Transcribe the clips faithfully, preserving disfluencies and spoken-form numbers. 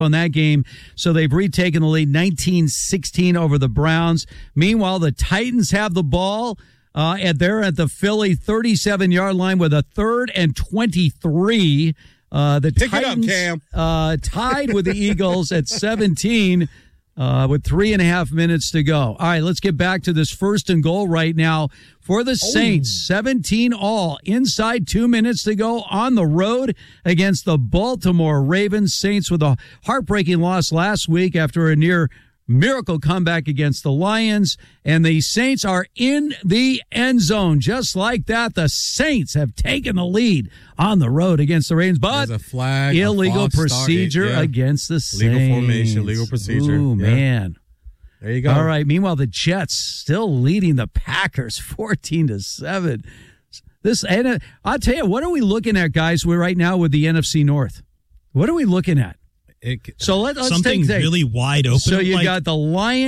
in that game, so they've retaken the lead nineteen sixteen over the Browns. Meanwhile, the Titans have the ball. Uh, and they're at the Philly thirty-seven-yard line with a third and twenty-three. Uh, the Pick Titans it up, Cam. Uh, tied with the Eagles at seventeen uh, with three and a half minutes to go. All right, let's get back to this first and goal right now for the Saints. seventeen all, inside two minutes to go on the road against the Baltimore Ravens. Saints with a heartbreaking loss last week after a near miracle comeback against the Lions, and the Saints are in the end zone. Just like that, the Saints have taken the lead on the road against the Ravens, but There's a flag, illegal a procedure started, yeah. against the Saints. Legal formation, legal procedure. Ooh, yeah. man. There you go. All right, meanwhile, the Jets still leading the Packers fourteen to seven. This, and uh, I'll tell you, what are we looking at, guys, we're right now with the N F C North? What are we looking at? It, So let, let's Something take really wide open. So you like, got the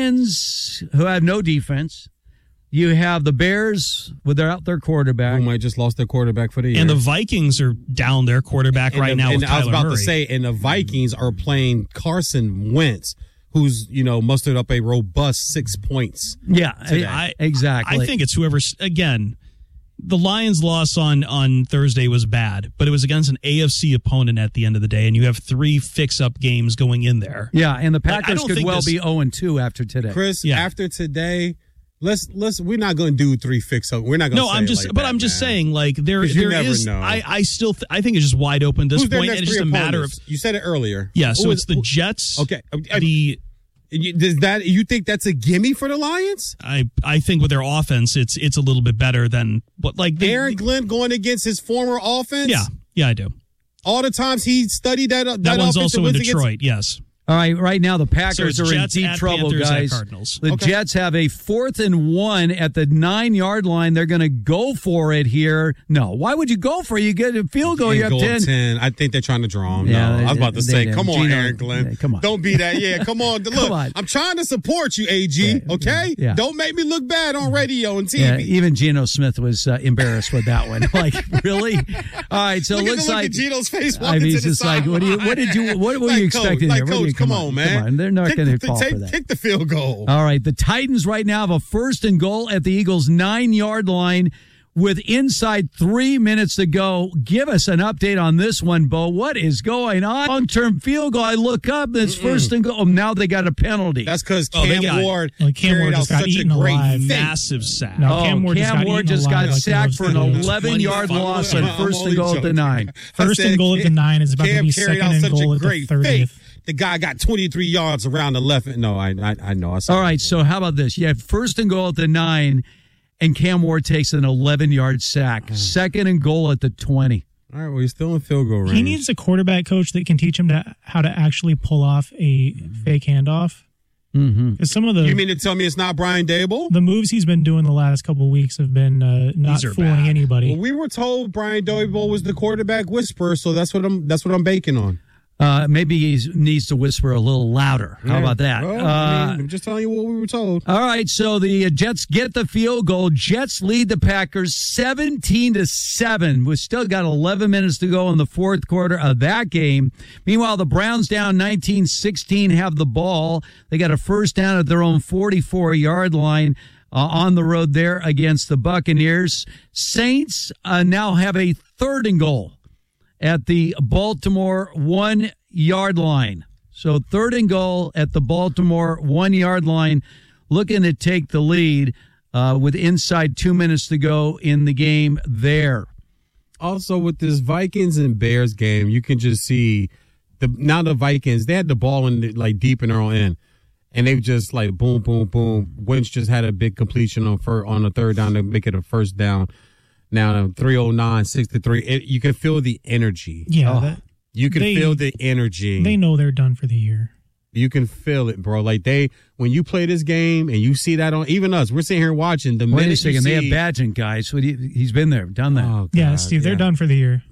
Lions, who have no defense. You have the Bears without their quarterback. who might just lost their quarterback for the year. and the Vikings are down their quarterback And right the- now And with I was Kyler about Murray. to say, and the Vikings are playing Carson Wentz, who's, you know, mustered up a robust six points. Yeah, today. I, exactly. I think it's whoever's, again, the Lions' loss on, on Thursday was bad, but it was against an A F C opponent at the end of the day, and you have three fix-up games going in there. Yeah, and the Like, I Packers don't could think well this- be oh and two after today. Chris, Yeah. after today, let's let's we're not going to do three fix up. We're not going to No, say I'm it just, like but that, I'm just man. saying, like there, 'Cause you there never is. know. I, I still, th- I think it's just wide open at this Who's their point, next and it's three just a matter of. opponents? You said it earlier. Yeah, so Who it's is- the who- Jets. Okay, I- The You- Does that you think that's a gimme for the Lions? I, I think with their offense, it's it's a little bit better than what like the, Aaron Glenn going against his former offense? Yeah, yeah, I do. All the times he studied that that, That one's offense also and in wins against- Detroit. Yes. All right, right now the Packers So it's are Jets in deep at trouble, Panthers at guys. Cardinals. The Okay. Jets have a fourth and one at the nine-yard line. They're going to go for it here. No, why would you go for it? You get a field goal, And you have goal ten. ten. I think they're trying to draw him. Yeah, no, they- I was about to they- say, they- come on, Gino- Aaron Glenn. yeah, come on. Don't be that. Yeah, come on. Look, on. I'm trying to support you, A G, Yeah, okay? yeah. Don't make me look bad on radio and T V. Yeah, even Geno Smith was uh, embarrassed with that one. Like, really? All right, so Look it at looks the look like at Gino's face I walking mean, to it's the just like, what do you, what did you, what were like, you coach, expecting? Like, there? What do coach, you- come, on, man. Come on. They're not Take going to the- call take, for that. Take the field goal. All right, the Titans right now have a first and goal at the Eagles' nine-yard line with inside three minutes to go. Give us an update on this one, Bo. What is going on? Long-term field goal. I look up, it's first and goal. Oh, now they got a penalty. That's because Oh, they Cam got- Ward Like, Cam carried Ward out just got such a eaten great alive. thing. Massive sack. No, Oh, Cam Ward just got eaten just got alive like sacked those for an goals. eleven-yard twenty-five. loss I'm on first only and goal at the joking. nine. I First said and goal at the Cam- nine is about to Cam be carried second out and such goal a at the great thirtieth. fake. The guy got twenty-three yards around eleven. No, I I, I know. I saw All right, so how about this? You have first and goal at the nine, and Cam Ward takes an eleven-yard sack. Second and goal at the twenty. All right, well, he's still in field goal range. He needs a quarterback coach that can teach him to how to actually pull off a fake handoff. Mm-hmm. Because some of the You mean to tell me it's not Brian Dable? the moves he's been doing the last couple of weeks have been uh, not These are fooling bad. anybody. Well, we were told Brian Dable was the quarterback whisperer, so that's what I'm that's what I'm banking on. Uh, maybe he needs to whisper a little louder. How about that? Well, Uh, I mean, I'm just telling you what we were told. All right, so the uh, Jets get the field goal. Jets lead the Packers seventeen to seven. We've still got eleven minutes to go in the fourth quarter of that game. Meanwhile, the Browns down nineteen sixteen have the ball. They got a first down at their own forty-four-yard line uh, on the road there against the Buccaneers. Saints uh, now have a third and goal at the Baltimore one-yard line. So third and goal at the Baltimore one-yard line, looking to take the lead uh, with inside two minutes to go in the game there. Also, with this Vikings and Bears game, you can just see the now the Vikings, they had the ball in the, like deep in their own end. And they just like boom, boom, boom. Wentz just had a big completion on fir- on the third down to make it a first down. Now three oh nine, sixty-three. It, you can feel the energy. yeah, Oh. that, You can They- feel the energy. they know they're done for the year. You can feel it, bro. Like they, when you play this game and you see that on, even us, we're sitting here watching. The Wait a minute you second, they see, have Badgent, guys. What do you- He's been there, done that. Oh, Yeah, God, Steve, they're yeah. done for the year.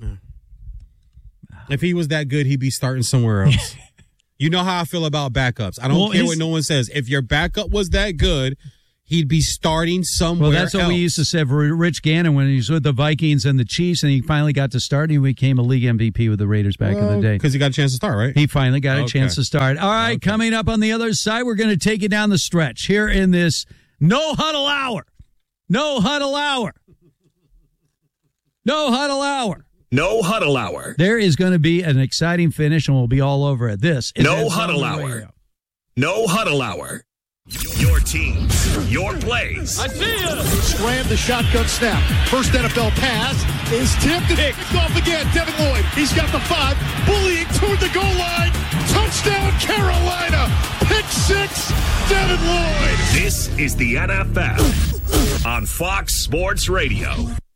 If he was that good, he'd be starting somewhere else. You know how I feel about backups. I don't Well, care his- what no one says. If your backup was that good, he'd be starting somewhere Well, that's what else. we used to say for Rich Gannon when he was with the Vikings and the Chiefs, and he finally got to start, and he became a league M V P with the Raiders back well, in the day. Because he got a chance to start, right? He finally got a Okay. chance to start. All right, Okay. coming up on the other side, we're going to take you down the stretch here in this No Huddle Hour. No Huddle Hour. No Huddle Hour. No Huddle Hour. There is going to be an exciting finish, and we'll be all over it. This is No Ed Huddle Sullivan Hour. Radio. No Huddle Hour. Your teams, your plays. I see ya. Scram the shotgun snap. First N F L pass is tipped and picked off again. Devin Lloyd. He's got the five. Bullying toward the goal line. Touchdown, Carolina. Pick six, Devin Lloyd. This is the N F L on Fox Sports Radio.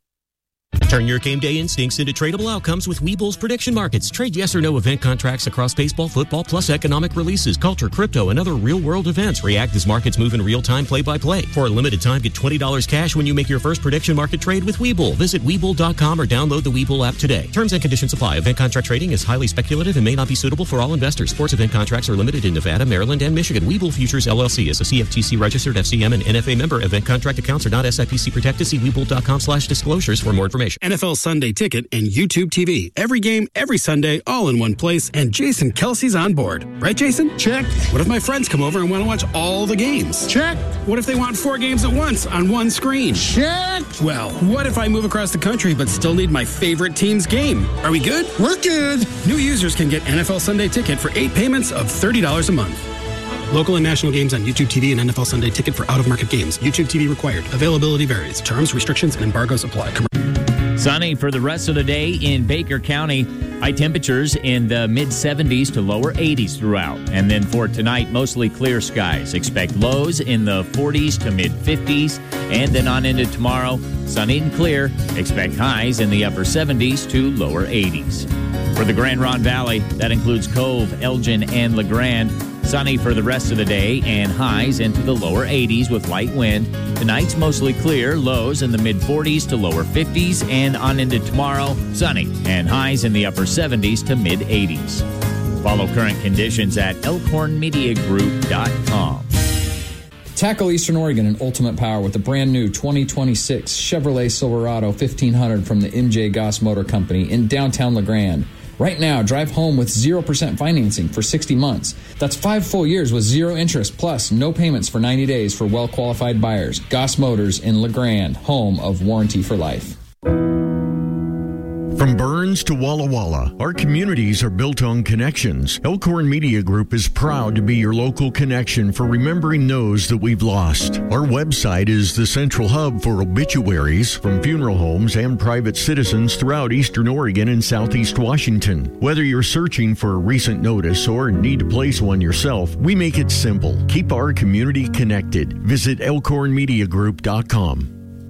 Turn your game day instincts into tradable outcomes with Webull's prediction markets. Trade yes or no event contracts across baseball, football, plus economic releases, culture, crypto, and other real-world events. React as markets move in real time, play-by-play. For a limited time, get twenty dollars cash when you make your first prediction market trade with Webull. Visit Webull dot com or download the Webull app today. Terms and conditions apply. Event contract trading is highly speculative and may not be suitable for all investors. Sports event contracts are limited in Nevada, Maryland, and Michigan. Webull Futures, L L C is a C F T C registered F C M and N F A member. Event contract accounts are not S I P C protected. See Webull dot com slash disclosures for more information. N F L Sunday Ticket and YouTube T V. Every game, every Sunday, all in one place. And Jason Kelsey's on board. Right, Jason? Check. What if my friends come over and want to watch all the games? Check. What if they want four games at once on one screen? Check. Well, what if I move across the country but still need my favorite team's game? Are we good? We're good. New users can get N F L Sunday Ticket for eight payments of thirty dollars a month. Local and national games on YouTube T V and N F L Sunday Ticket for out-of-market games. YouTube T V required. Availability varies. Terms, restrictions, and embargoes apply. Sunny for the rest of the day in Baker County. High temperatures in the mid seventies to lower eighties throughout. And then for tonight, mostly clear skies. Expect lows in the forties to mid fifties. And then on into tomorrow, sunny and clear. Expect highs in the upper seventies to lower eighties. For the Grand Ronde Valley, that includes Cove, Elgin, and LeGrand. Sunny for the rest of the day and highs into the lower eighties with light wind. Tonight's mostly clear, lows in the mid forties to lower fifties, and on into tomorrow, sunny and highs in the upper seventies to mid eighties. Follow current conditions at elkhorn media group dot com. Tackle Eastern Oregon in ultimate power with the brand new twenty twenty-six Chevrolet Silverado fifteen hundred from the M J Goss Motor Company in downtown LeGrand. Right now, drive home with zero percent financing for sixty months. That's five full years with zero interest, plus no payments for ninety days for well-qualified buyers. Goss Motors in LeGrand, home of Warranty for Life. From Burns to Walla Walla, our communities are built on connections. Elkhorn Media Group is proud to be your local connection for remembering those that we've lost. Our website is the central hub for obituaries from funeral homes and private citizens throughout Eastern Oregon and Southeast Washington. Whether you're searching for a recent notice or need to place one yourself, we make it simple. Keep our community connected. Visit elkhorn media group dot com.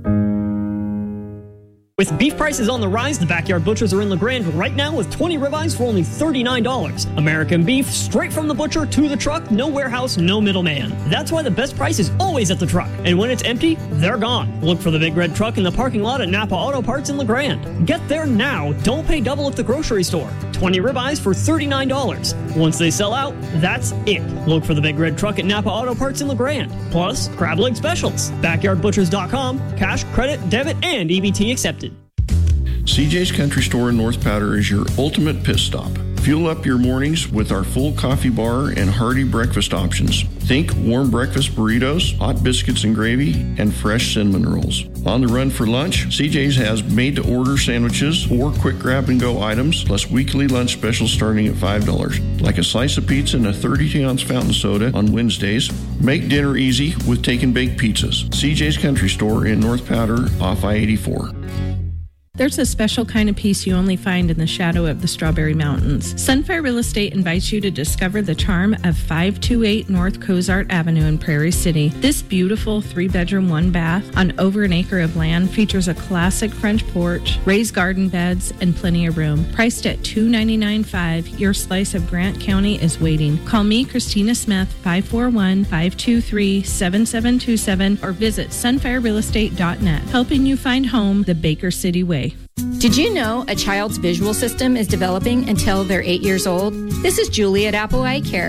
With beef prices on the rise, the Backyard Butchers are in LeGrand right now with twenty ribeyes for only thirty-nine dollars. American beef, straight from the butcher to the truck, no warehouse, no middleman. That's why the best price is always at the truck. And when it's empty, they're gone. Look for the big red truck in the parking lot at Napa Auto Parts in LeGrand. Get there now. Don't pay double at the grocery store. twenty ribeyes for thirty-nine dollars. Once they sell out, that's it. Look for the big red truck at Napa Auto Parts in LeGrand. Plus, crab leg specials. backyard butchers dot com. Cash, credit, debit, and E B T accepted. C J's Country Store in North Powder is your ultimate pit stop. Fuel up your mornings with our full coffee bar and hearty breakfast options. Think warm breakfast burritos, hot biscuits and gravy, and fresh cinnamon rolls. On the run for lunch, C J's has made-to-order sandwiches or quick grab-and-go items, plus weekly lunch specials starting at five dollars, like a slice of pizza and a thirty-two ounce fountain soda on Wednesdays. Make dinner easy with take-and-bake pizzas. C J's Country Store in North Powder off I eighty-four. There's a special kind of peace you only find in the shadow of the Strawberry Mountains. Sunfire Real Estate invites you to discover the charm of five two eight North Cozart Avenue in Prairie City. This beautiful three-bedroom, one-bath on over an acre of land features a classic French porch, raised garden beds, and plenty of room. Priced at two hundred ninety-nine dollars and five dollars, your slice of Grant County is waiting. Call me, Christina Smith, five four one, five two three, seven seven two seven, or visit sunfire real estate dot net, helping you find home the Baker City way. Did you know a child's visual system is developing until they're eight years old? This is Julie at Apple Eye Care.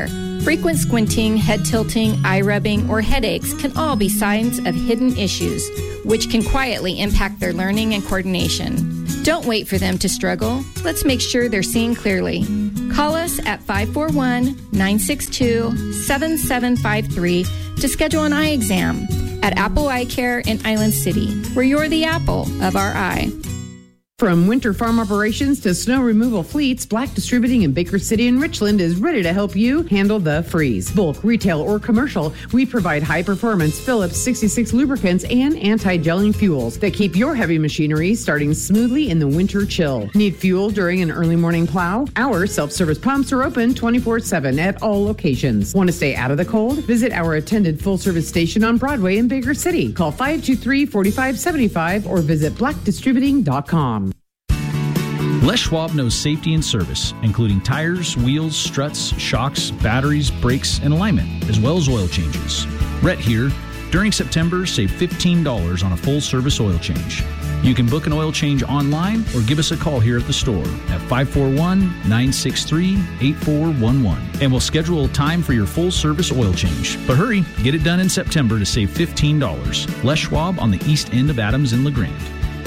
Frequent squinting, head tilting, eye rubbing, or headaches can all be signs of hidden issues, which can quietly impact their learning and coordination. Don't wait for them to struggle. Let's make sure they're seeing clearly. Call us at five four one, nine six two, seven seven five three to schedule an eye exam at Apple Eye Care in Island City, where you're the apple of our eye. From winter farm operations to snow removal fleets, Black Distributing in Baker City and Richland is ready to help you handle the freeze. Bulk, retail, or commercial, we provide high-performance Phillips sixty-six lubricants and anti-gelling fuels that keep your heavy machinery starting smoothly in the winter chill. Need fuel during an early morning plow? Our self-service pumps are open twenty-four seven at all locations. Want to stay out of the cold? Visit our attended full-service station on Broadway in Baker City. Call five two three, four five seven five or visit black distributing dot com. Les Schwab knows safety and service, including tires, wheels, struts, shocks, batteries, brakes, and alignment, as well as oil changes. Rhett here. During September, save fifteen dollars on a full-service oil change. You can book an oil change online or give us a call here at the store at five four one, nine six three, eight four one one, and we'll schedule a time for your full-service oil change. But hurry, get it done in September to save fifteen dollars. Les Schwab on the east end of Adams and LeGrand.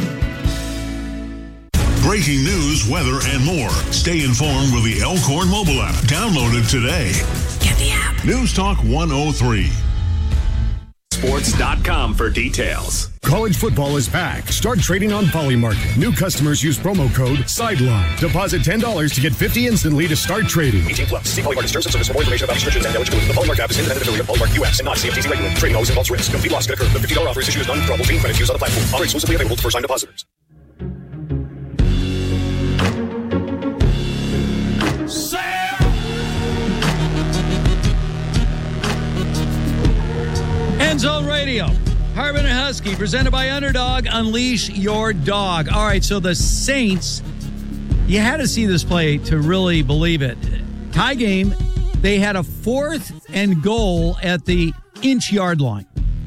Breaking news, weather, and more. Stay informed with the Elkhorn mobile app. Download it today. Get the app. News Talk one oh three. Sports dot com for details. College football is back. Start trading on Polymarket. New customers use promo code SIDELINE. Deposit ten dollars to get fifty dollars instantly to start trading. eighteen plus. See Polymarket terms and service for more information about restrictions and eligibility. The Polymarket app is independent affiliate of Polymarket U S and not C F T C regulated. Trading always involves risk. Complete loss could occur. The fifty dollars offer is issued as non-withdrawable fee credit used on the platform. Offer exclusively available to first-time depositors. End Zone Radio, Harbin and Husky, presented by Underdog. Unleash your dog. All right, so the Saints, you had to see this play to really believe it. Tie game, they had a fourth and goal at the inch yard line.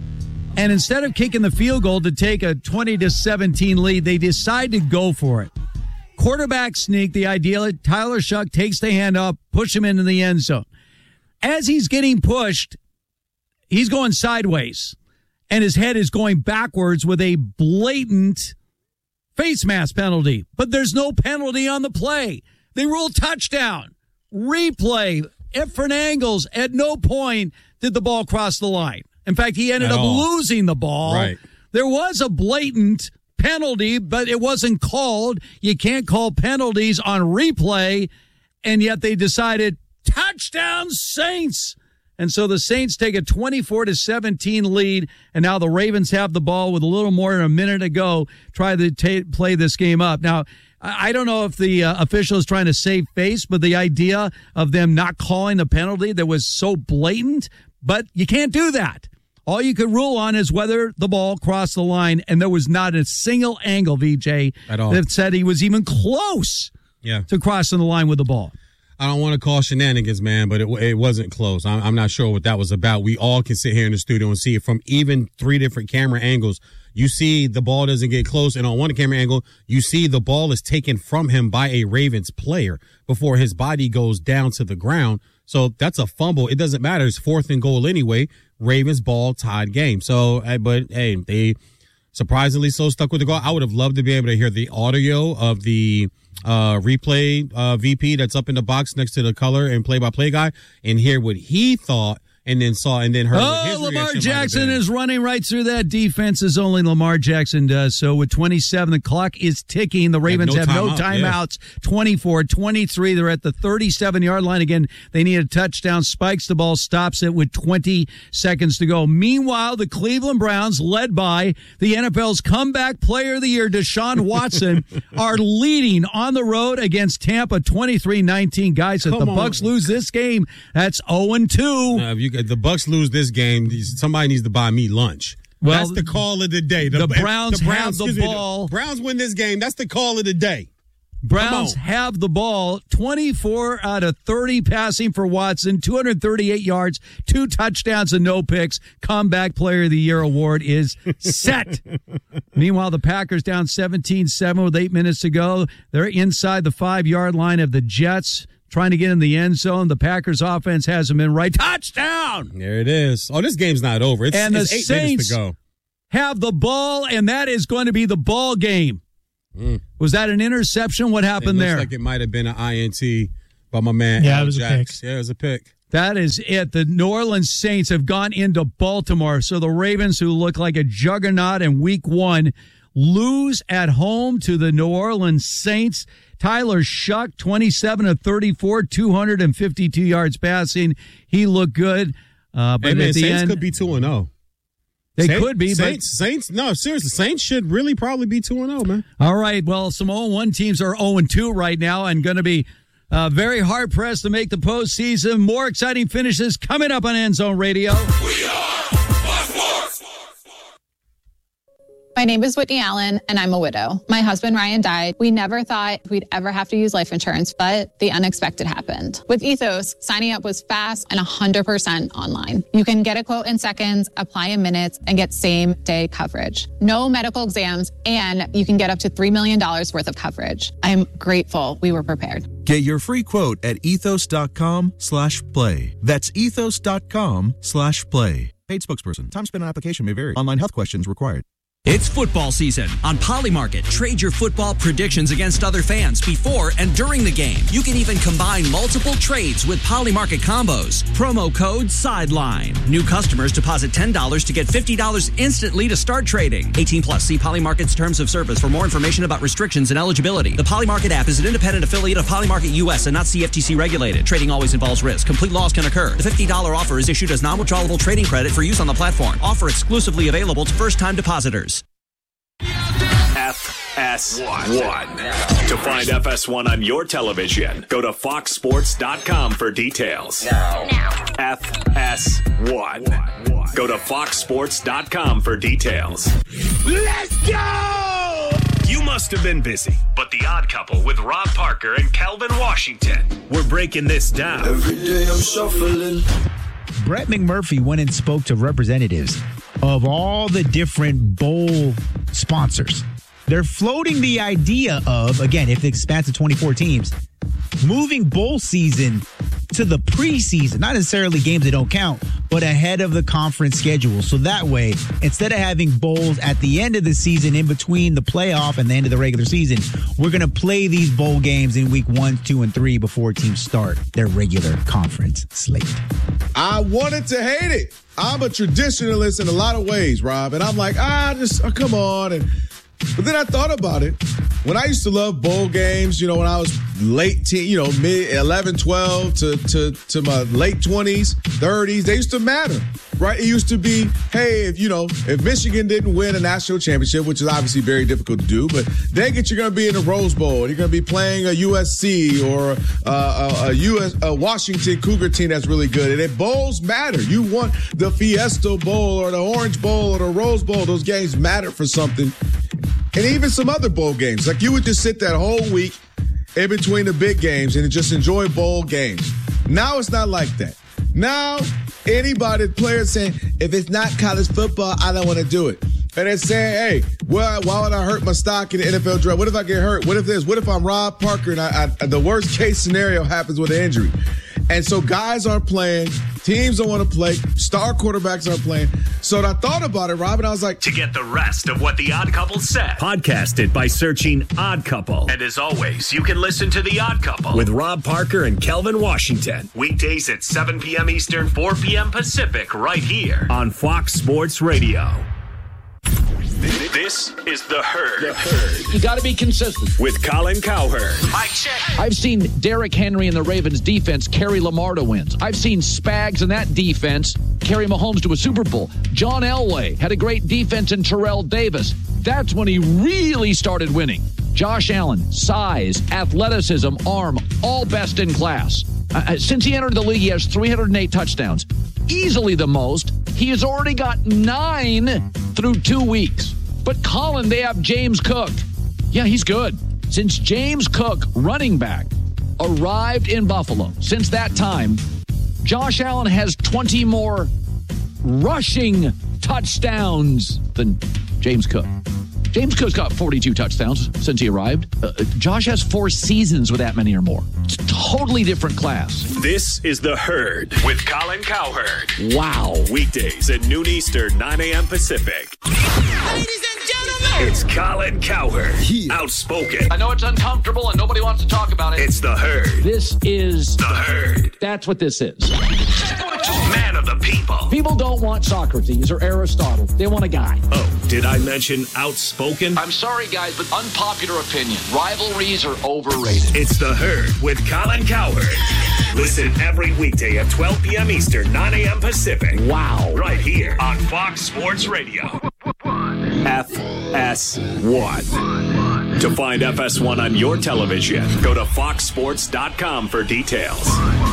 And instead of kicking the field goal to take a twenty to seventeen lead, they decide to go for it. Quarterback sneak, the ideal. Tyler Shuck takes the handoff, push him into the end zone. As he's getting pushed, he's going sideways, and his head is going backwards with a blatant face mask penalty. But there's no penalty on the play. They rule touchdown. Replay. Different angles. At no point did the ball cross the line. In fact, he ended At up all. losing the ball. Right. There was a blatant penalty, but it wasn't called. You can't call penalties on replay, and yet they decided touchdown Saints. And so the Saints take a twenty-four to seventeen lead, and now the Ravens have the ball with a little more than a minute to go, try to ta- play this game up. Now, I don't know if the uh, official is trying to save face, but the idea of them not calling the penalty that was so blatant, but you can't do that. All you could rule on is whether the ball crossed the line, and there was not a single angle, V J, At all. that said he was even close Yeah. to crossing the line with the ball. I don't want to call shenanigans, man, but it, it wasn't close. I'm, I'm not sure what that was about. We all can sit here in the studio and see it from even three different camera angles. You see the ball doesn't get close, and on one camera angle, you see the ball is taken from him by a Ravens player before his body goes down to the ground. So that's a fumble. It doesn't matter. It's fourth and goal anyway. Ravens ball, tied game. So, but hey, they surprisingly so stuck with the goal. I would have loved to be able to hear the audio of the uh, replay uh, V P that's up in the box next to the color and play-by-play guy and hear what he thought and then saw and then heard what Oh, his Lamar reaction might have Jackson been. is running right through that defense as only Lamar Jackson does. So with twenty-seven, the clock is ticking. The Ravens have no, no timeouts. yeah. twenty-four twenty-three. They're at the thirty-seven-yard line. Again, they need a touchdown. Spikes the ball, stops it with twenty seconds to go. Meanwhile, the Cleveland Browns, led by the N F L's comeback player of the year, Deshaun Watson, are leading on the road against Tampa twenty-three nineteen. Guys, if Come the on. Bucs lose this game, that's oh and two. Uh, if you, if the Bucks lose this game, somebody needs to buy me lunch. Well, that's the call of the day. the Browns have the excuse me, ball. Browns win this game. That's the call of the day. Browns have the ball, twenty-four out of thirty passing for Watson, two hundred thirty-eight yards, two touchdowns and no picks. Comeback Player of the Year award is set. Meanwhile, the Packers down seventeen seven with eight minutes to go. They're inside the five-yard line of the Jets, trying to get in the end zone. The Packers offense hasn't been right. Touchdown! There it is. Oh, this game's not over. It's, and it's the eight Saints minutes to go. Have the ball, and that is going to be the ball game. Mm. Was that an interception? What happened it looks there? Like it might have been an I N T by my man. Yeah, Al it was Jacks. a pick. Yeah, it was a pick. That is it. The New Orleans Saints have gone into Baltimore. So the Ravens, who look like a juggernaut in week one, lose at home to the New Orleans Saints. Tyler Shuck, twenty-seven of thirty-four, two hundred fifty-two yards passing. He looked good. Uh, but hey, man, at the Saints end, could be two and oh. They Saints, could be, Saints, but Saints. No, seriously, Saints should really probably be two and zero, man. All right. Well, some oh and one teams are oh and two right now, and going to be uh, very hard pressed to make the postseason. More exciting finishes coming up on End Zone Radio. We are Fox Sports. My name is Whitney Allen, and I'm a widow. My husband, Ryan, died. We never thought we'd ever have to use life insurance, but the unexpected happened. With Ethos, signing up was fast and one hundred percent online. You can get a quote in seconds, apply in minutes, and get same-day coverage. No medical exams, and you can get up to three million dollars worth of coverage. I'm grateful we were prepared. Get your free quote at ethos.com slash play. That's ethos.com slash play. Paid spokesperson. Time spent on application may vary. Online health questions required. It's football season. On Polymarket, trade your football predictions against other fans before and during the game. You can even combine multiple trades with Polymarket combos. Promo code SIDELINE. New customers deposit ten dollars to get fifty dollars instantly to start trading. eighteen plus. See Polymarket's terms of service for more information about restrictions and eligibility. The Polymarket app is an independent affiliate of Polymarket U S and not C F T C regulated. Trading always involves risk. Complete loss can occur. The fifty dollars offer is issued as non-withdrawable trading credit for use on the platform. Offer exclusively available to first-time depositors. F S one. To find F S one on your television, go to fox sports dot com for details. Now. F S one. Go to fox sports dot com for details. Let's go! You must have been busy, but The Odd Couple with Rob Parker and Calvin Washington. We're breaking this down. Every day I'm shuffling. Brett McMurphy went and spoke to representatives of all the different bowl sponsors. They're floating the idea of, again, if it expands to twenty-four teams, moving bowl season to the preseason, not necessarily games that don't count, but ahead of the conference schedule. So that way, instead of having bowls at the end of the season, in between the playoff and the end of the regular season, we're going to play these bowl games in week one, two, and three before teams start their regular conference slate. I wanted to hate it. I'm a traditionalist in a lot of ways, Rob. And I'm like, ah, just oh, come on. And But then I thought about it. When I used to love bowl games, you know, when I was late teen, you know, mid eleven, twelve to, to, to my late twenties, thirties, they used to matter, right? It used to be, hey, if, you know, if Michigan didn't win a national championship, which is obviously very difficult to do, but dang it, you're going to be in the Rose Bowl. You're going to be playing a U S C or uh, a, a U S a Washington Cougar team that's really good. And if bowls matter, you want the Fiesta Bowl or the Orange Bowl or the Rose Bowl. Those games matter for something. And even some other bowl games. Like you would just sit that whole week in between the big games and just enjoy bowl games. Now it's not like that. Now anybody, players saying, if it's not college football, I don't want to do it. And they're saying, hey, well, why would I hurt my stock in the N F L draft? What if I get hurt? What if this? What if I'm Rob Parker and I, I, the worst case scenario happens with an injury? And so guys aren't playing. Teams don't want to play. Star quarterbacks aren't playing. So I thought about it, Rob, and I was like... To get the rest of what The Odd Couple said, podcast it by searching Odd Couple. And as always, you can listen to The Odd Couple with Rob Parker and Kelvin Washington. Weekdays at seven p.m. Eastern, four p.m. Pacific, right here on Fox Sports Radio. This is The Herd. The Herd. You got to be consistent. With Colin Cowherd. Mike check. I've seen Derrick Henry and the Ravens defense carry Lamar to wins. I've seen Spags and that defense carry Mahomes to a Super Bowl. John Elway had a great defense in Terrell Davis. That's when he really started winning. Josh Allen, size, athleticism, arm, all best in class. Uh, since he entered the league, he has three hundred eight touchdowns. Easily the most. He has already got nine through two weeks. But Colin, they have James Cook. Yeah, he's good. Since James Cook, running back, arrived in Buffalo, since that time, Josh Allen has twenty more rushing touchdowns than James Cook. James Cook's got forty-two touchdowns since he arrived. Uh, Josh has four seasons with that many or more. It's totally different class. This is The Herd with Colin Cowherd. Wow. Weekdays at noon Eastern, nine a.m. Pacific. Ladies and gentlemen, it's Colin Cowherd. Outspoken. I know it's uncomfortable and nobody wants to talk about it. It's The Herd. This is The Herd. That's what this is. Man of the people. People don't want Socrates or Aristotle. They want a guy. Oh, did I mention outspoken? I'm sorry, guys, but unpopular opinion. Rivalries are overrated. It's The Herd with Colin Cowherd. Listen every weekday at twelve p.m. Eastern, nine a.m. Pacific. Wow. Right here on Fox Sports Radio. F S one. To find F S one on your television, go to fox sports dot com for details.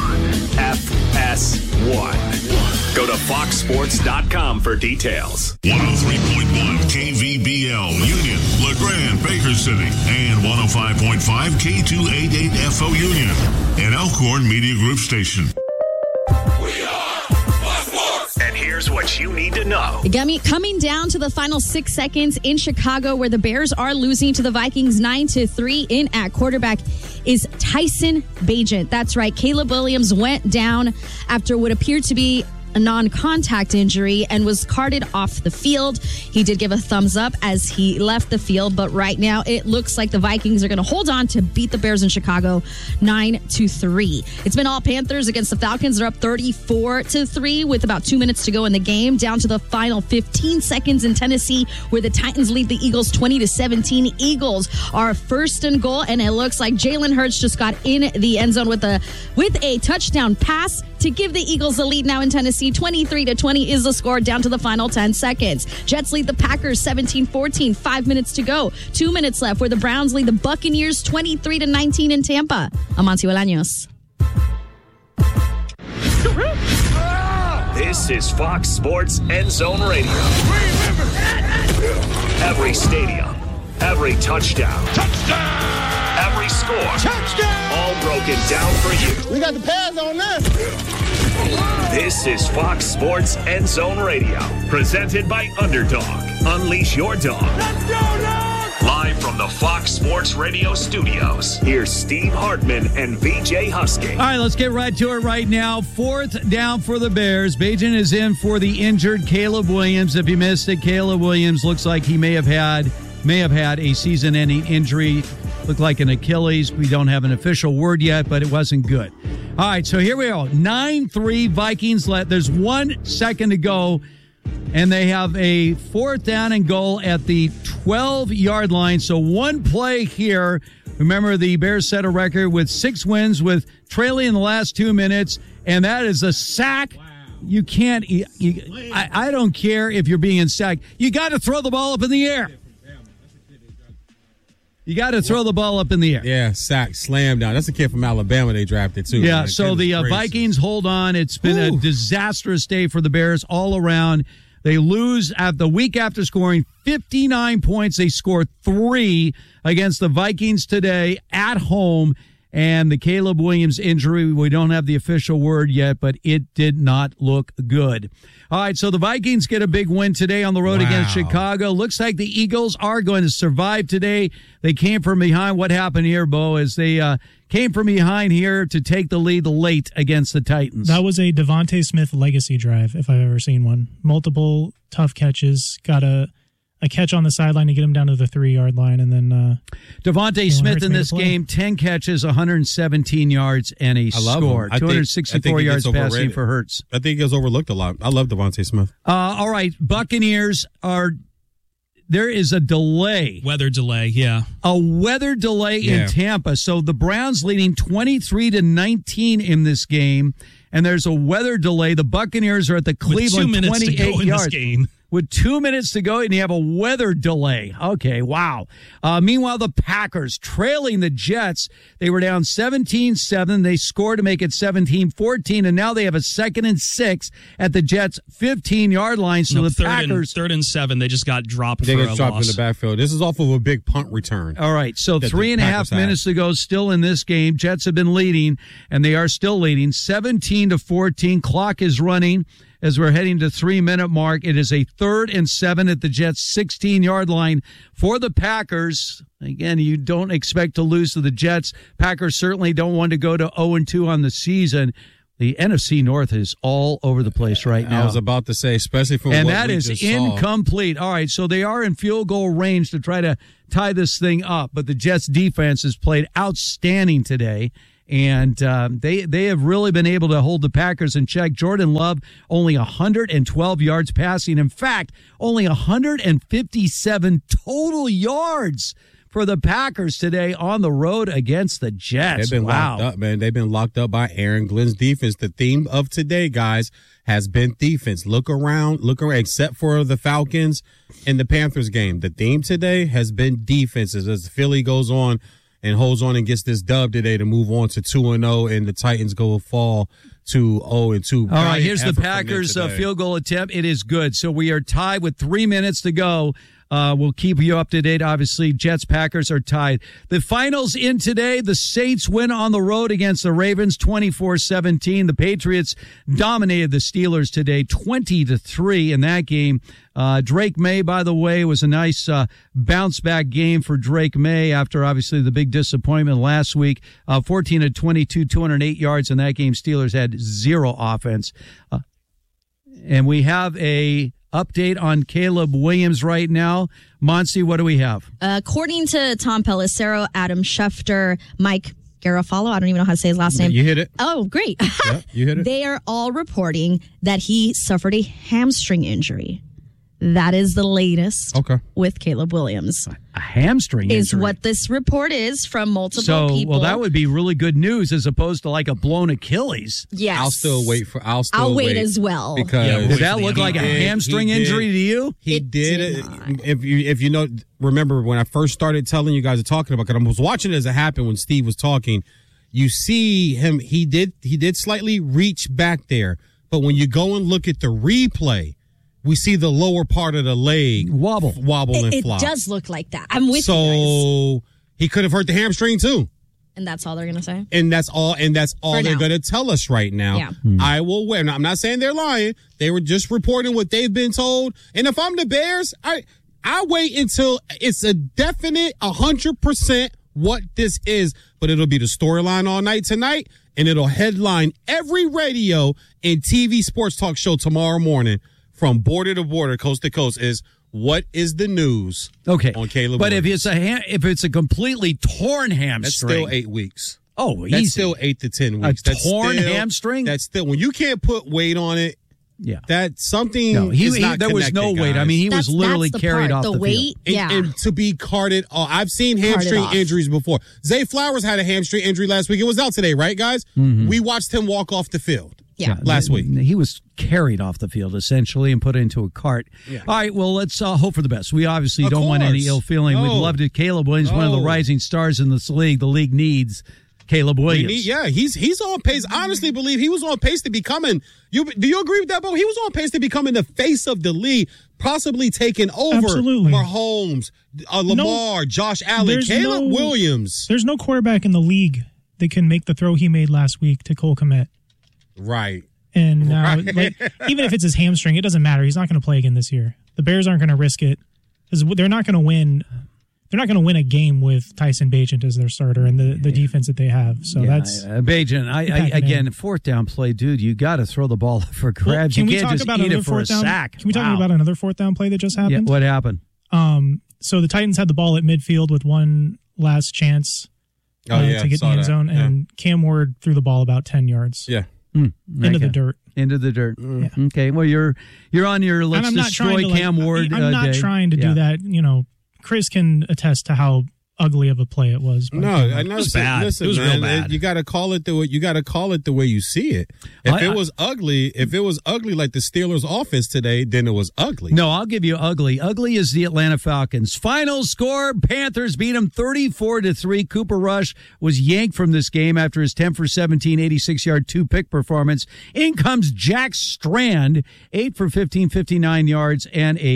F S one. Go to fox sports dot com for details. one oh three point one K V B L, Union, LeGrand, Baker City, and one oh five point five K two eighty-eight F O Union, an Elkhorn Media Group station. We are Fox Sports. And here's what you need to know. It got me coming down to the final six seconds in Chicago, where the Bears are losing to the Vikings nine to three. In at quarterback is Tyson Bagent. That's right. Caleb Williams went down after what appeared to be a non-contact injury and was carted off the field. He did give a thumbs up as he left the field, but right now it looks like the Vikings are going to hold on to beat the Bears in Chicago nine to three. It's been all Panthers against the Falcons. They're up thirty-four to three with about two minutes to go in the game, down to the final fifteen seconds in Tennessee, where the Titans lead the Eagles twenty to seventeen. Eagles are first and goal, and it looks like Jalen Hurts just got in the end zone with a with a touchdown pass to give the Eagles the lead now in Tennessee. twenty-three to twenty is the score, down to the final ten seconds. Jets lead the Packers seventeen fourteen. Five minutes to go. Two minutes left, where the Browns lead the Buccaneers twenty-three to nineteen in Tampa. Amancio Bolaños. This is Fox Sports End Zone Radio. Every stadium, every touchdown. Touchdown! Every score. Touchdown! All broken down for you. we got the pads on this. This is Fox Sports End Zone Radio, presented by Underdog. Unleash your dog. Let's go, dog! Live from the Fox Sports Radio studios, here's Steve Hartman and V J Husky. All right, let's get right to it right now. Fourth down for the Bears. Bagent is in for the injured Caleb Williams. If you missed it, Caleb Williams looks like he may have had may have had a season-ending injury. Looked like an Achilles. We don't have an official word yet, but it wasn't good. All right, so here we go. nine three Vikings left. There's one second to go, and they have a fourth down and goal at the twelve-yard line. So one play here. Remember, the Bears set a record with six wins with trailing in the last two minutes, and that is a sack. Wow. You can't you, – I, I don't care if you're being sacked. You got to throw the ball up in the air. You got to throw the ball up in the air. Yeah, sack, slam down. That's a kid from Alabama they drafted, too. Yeah, man. so the uh, Vikings hold on. It's been Ooh. a disastrous day for the Bears all around. They lose at the week after scoring fifty-nine points. They score three against the Vikings today at home. And the Caleb Williams injury, we don't have the official word yet, but it did not look good. All right, so the Vikings get a big win today on the road wow. against Chicago. Looks like the Eagles are going to survive today. They came from behind. What happened here, Bo, is they uh, came from behind here to take the lead late against the Titans. That was a Devontae Smith legacy drive, if I've ever seen one. Multiple tough catches, got a... a catch on the sideline to get him down to the three-yard line, and then uh, Devontae Smith in this game, ten catches, one hundred seventeen yards, and a I love score. Him. I two hundred sixty-four think, I think yards passing for Hurts. I think he gets overlooked a lot. I love Devontae Smith. Uh, all right, Buccaneers are – there is a delay. Weather delay, yeah. A weather delay yeah. in Tampa. So the Browns leading twenty-three to nineteen in this game, and there's a weather delay. The Buccaneers are at the Cleveland With two minutes twenty-eight to go in yards. this game. With two minutes to go, and you have a weather delay. Okay, wow. Uh, meanwhile, the Packers trailing the Jets. They were down seventeen seven. They scored to make it seventeen fourteen, and now they have a second and six at the Jets' fifteen-yard line. So no, the third Packers... And, third and seven, they just got dropped they for get a dropped loss. in the backfield. This is off of a big punt return. All right, so three and a half minutes to go still in this game. Jets have been leading, and they are still leading, seventeen to fourteen. Clock is running. as we're heading to three-minute mark. It is a third and seven at the Jets' sixteen-yard line for the Packers. Again, you don't expect to lose to the Jets. Packers certainly don't want to go to oh and two on the season. The N F C North is all over the place right now. I was about to say, especially from and what that we is just saw. incomplete. All right, so they are in field goal range to try to tie this thing up, but the Jets defense has played outstanding today, and um, they they have really been able to hold the Packers in check. Jordan Love only one hundred twelve yards passing. In fact, only one hundred fifty-seven total yards for the Packers today on the road against the Jets. They've been wow. locked up, man. They've been locked up by Aaron Glenn's defense. The theme of today, guys, has been defense. Look around, look around, except for the Falcons and the Panthers game. The theme today has been defenses as Philly goes on and holds on and gets this dub today to move on to two and oh, and the Titans go fall to oh and two. All right, here's the Packers uh, field goal attempt. It is good. So we are tied with three minutes to go. Uh, we'll keep you up to date. Obviously, Jets, Packers are tied. The finals in today, the Saints win on the road against the Ravens twenty-four seventeen. The Patriots dominated the Steelers today twenty to three in that game. Uh, Drake May, by the way, was a nice uh, bounce back game for Drake May after obviously the big disappointment last week. Uh, fourteen to twenty-two, two hundred eight yards in that game. Steelers had zero offense. Uh, and we have a update on Caleb Williams right now. Monty, what do we have? According to Tom Pelissero, Adam Schefter, Mike Garofalo, I don't even know how to say his last name. You hit it. Oh, great. Yeah, you hit it. They are all reporting that he suffered a hamstring injury. That is the latest okay. with Caleb Williams. A hamstring is injury. what this report is from multiple so, people. Well, that would be really good news as opposed to like a blown Achilles. Yes. I'll still wait for. I'll still I'll wait, wait as well. Because yeah, did that look like a did, hamstring did, injury to you? He it did. did it. If you if you know, remember when I first started telling you guys to talking about, because I was watching it as it happened when Steve was talking. You see him. He did. He did slightly reach back there, but when you go and look at the replay, we see the lower part of the leg wobble, wobble, it, and it flop. It does look like that. I'm with so, you guys. So he could have hurt the hamstring too. And that's all they're going to say? And that's all and that's all For they're now. going to tell us right now. Yeah. Mm. I will wait. Now, I'm not saying they're lying. They were just reporting what they've been told. And if I'm the Bears, I I wait until it's a definite one hundred percent what this is. But it'll be the storyline all night tonight, and it'll headline every radio and T V sports talk show tomorrow morning from border to border, coast to coast, is what is the news okay. on Caleb But Williams. if it's a ha- if it's a completely torn hamstring. That's still eight weeks. Oh, easy. That's still eight to ten weeks. A that's torn still, hamstring? That's still, when you can't put weight on it, yeah, that's something. No, he, is he, not there was no connected, weight. guys. I mean, he That's- was literally that's the carried part, off the the weight. field. Yeah. And, and to be carted off. I've seen hamstring off. injuries before. Zay Flowers had a hamstring injury last week. It was out today, right, guys? Mm-hmm. We watched him walk off the field. Yeah. Last week. He was carried off the field, essentially, and put into a cart. Yeah. All right, well, let's uh, hope for the best. We obviously Of don't want any course. ill feeling. No. We'd love to. Caleb Williams, one of the No. rising stars in this league. The league needs Caleb We Williams. need- yeah, he's he's on pace. I honestly believe he was on pace to becoming. You do you agree with that, Bo? He was on pace to becoming the face of the league, possibly taking over Absolutely. Mahomes, uh, Lamar, Josh Allen, There's Caleb no- Williams. There's no quarterback in the league that can make the throw he made last week to Cole Kmet. Right. And now, Right. like, even if it's his hamstring, it doesn't matter. He's not going to play again this year. The Bears aren't going to risk it because they're not going to win. They're not going to win a game with Tyson Bagent as their starter and the, the defense that they have. So Yeah, that's uh, Bajan. I, I pack it again, in. fourth down play, dude. You got to throw the ball up for Well, grabs. can you we can't talk just about eat another it for a fourth down? sack. Can we talk Wow. about another fourth down play that just Yeah, happened? what happened? Um, so the Titans had the ball at midfield with one last chance Oh, uh, yeah, to get in saw the end that. zone, Yeah. and Cam Ward threw the ball about ten yards Yeah. Mm, into okay. the dirt. Into the dirt. Yeah. Okay. Well, you're you're on your let's and I'm not destroy trying to, like, Cam Ward. I'm uh, not day. trying to Yeah. do that. You know, Chris can attest to how ugly of a play it was. by No, Cam I Ward. know. It was bad. Listen, It was real man, bad. You got to call it the way you got to call it the way you see it. If I- it was ugly, if it was ugly like the Steelers' offense today, then it was ugly. No, I'll give you ugly. Ugly is the Atlanta Falcons. Final score: Panthers beat them thirty-four to three. Cooper Rush was yanked from this game after his ten for seventeen, eighty-six yard two pick performance. In comes Jack Strand, eight for fifteen, fifty-nine yards and a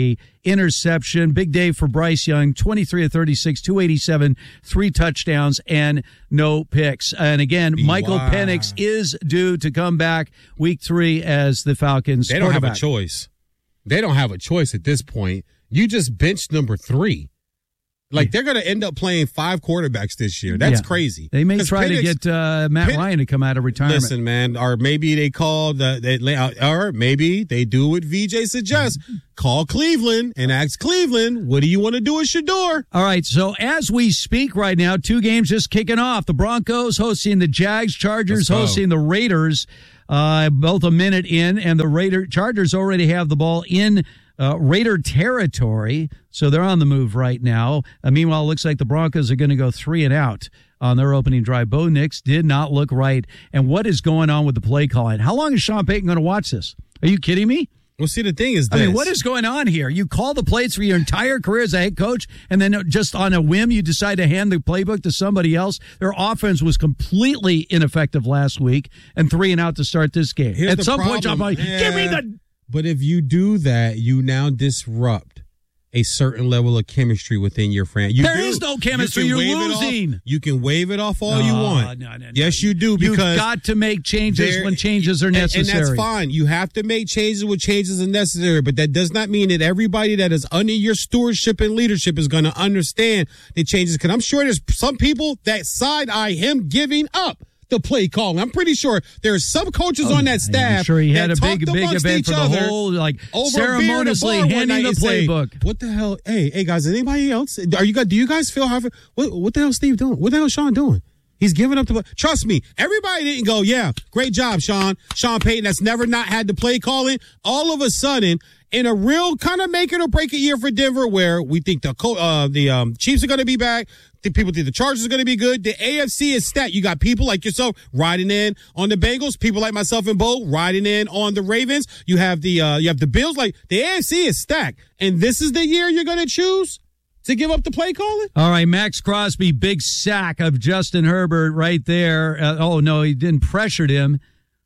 interception. Big day for Bryce Young, twenty-three of thirty-six, two eighty-seven, three touchdowns, and no picks. And again, Michael Wow. Penix is due to come back week three as the Falcons They don't have a quarterback. choice. They don't have a choice at this point. You just benched number three. Like, they're going to end up playing five quarterbacks this year. That's Yeah. crazy. They may 'Cause try to Penix- get uh, Matt Pen- Ryan to come out of retirement. Listen, man, or maybe they call the, they, or maybe they do what V J suggests. Call Cleveland and ask Cleveland, what do you want to do at Shador? All right, so as we speak right now, two games just kicking off. The Broncos hosting the Jags, Chargers Let's go. hosting the Raiders, uh, both a minute in, and the Raider Chargers already have the ball in uh, Raider territory, so they're on the move right now. Uh, meanwhile, it looks like the Broncos are going to go three and out on their opening drive. Bo Nix did not look right. And what is going on with the play calling? How long is Sean Payton going to watch this? Are you kidding me? Well, see, the thing is this. I mean, what is going on here? You call the plays for your entire career as a head coach, and then just on a whim, you decide to hand the playbook to somebody else. Their offense was completely ineffective last week, and three and out to start this game. Here's At the some point, problem. I'm like, give me Yeah. the. But if you do that, you now disrupt a certain level of chemistry within your franchise. There is no chemistry. You're losing. You can wave it off all you No, want. no, no, no. Yes, you do. You've Because got to make changes there- when changes are and- necessary. And, that's fine. You have to make changes when changes are necessary, but that does not mean that everybody that is under your stewardship and leadership is going to understand the changes. Because I'm sure there's some people that side eye him giving up the play calling. I'm pretty sure there's some coaches on that staff. I'm sure he had that a big, talked big amongst event each for the other whole, like, over a beer at a ceremoniously bar one handing night the and say, playbook. What the hell? Hey, hey guys, anybody else? Are you guys? Do you guys feel how? What, what the hell, is Steve doing? What the hell, is Sean doing? He's giving up the. Trust me, everybody didn't go. Yeah, great job, Sean. Sean Payton, that's never not had the play calling. All of a sudden, in a real kind of make it or break it year for Denver, where we think the co- uh, the um, Chiefs are going to be back. The people think the Chargers are going to be good. The A F C is stacked. You got people like yourself riding in on the Bengals. People like myself and Bo riding in on the Ravens. You have the uh, you have the Bills. Like, the A F C is stacked, and this is the year you're going to choose to give up the play calling? All right, Max Crosby, big sack of Justin Herbert right there. Uh, oh, no, he didn't pressure him,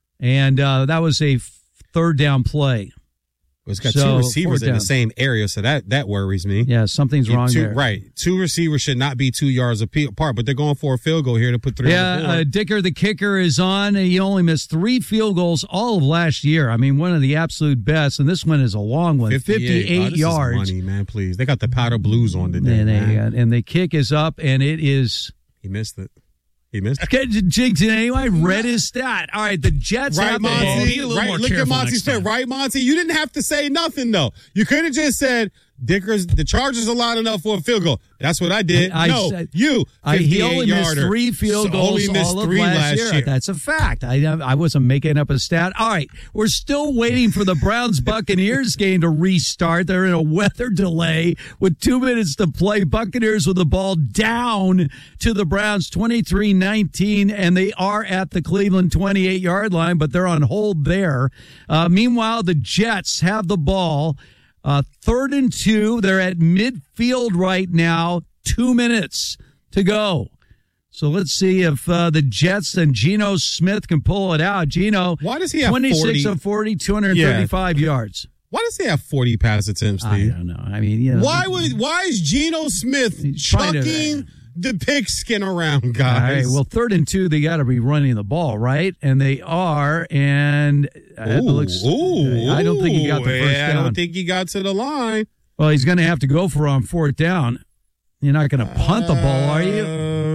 and uh, that was a f- third down play. It's got So, two receivers fourth in the down. same area, so that, that worries me. Yeah, something's You- wrong two, there. Right. Two receivers should not be two yards ape- apart, but they're going for a field goal here to put three Yeah, on the uh, board. Dicker, the kicker, is on. He only missed three field goals all of last year. I mean, one of the absolute best, and this one is a long one, fifty-eight, Oh, this is yards. money, man, please. They got the powder blues on today, and, they, man. uh, and the kick is up, and it is. He missed it. He missed it. Okay, Jinx, anyway, I read his stat. All right, the Jets Right, have the ball. Monty? Right, look at Monty's said, right, Monty? You didn't have to say nothing, though. You could have just said, Dickers, the Chargers are loud enough for a field goal. That's what I did. I no, said- you, I, he only missed fifty-eight-yarder. three field So goals only missed all of three last, last year. year. That's a fact. I I wasn't making up a stat. All right, we're still waiting for the Browns Buccaneers game to restart. They're in a weather delay with two minutes to play. Buccaneers with the ball down to the Browns twenty-three nineteen, and they are at the Cleveland twenty-eight yard line, but they're on hold there. Uh, meanwhile, the Jets have the ball. Uh, third and two. They're at midfield right now. Two minutes to go. So let's see if uh, the Jets and Geno Smith can pull it out. Geno, Why does he have twenty-six forty? of forty, two hundred thirty-five yards. Why does he have forty pass attempts, Steve? I don't know. I mean, you know, Why would why is Geno Smith trying to- chucking the pigskin around, All guys? right, well, third and two, they got to be running the ball, right? And they are, and uh, it Ooh, looks. ooh, I don't think he got the first yeah, down. I don't think he got to the line. Well, he's going to have to go for it on fourth down. You're not going to punt the ball, are you?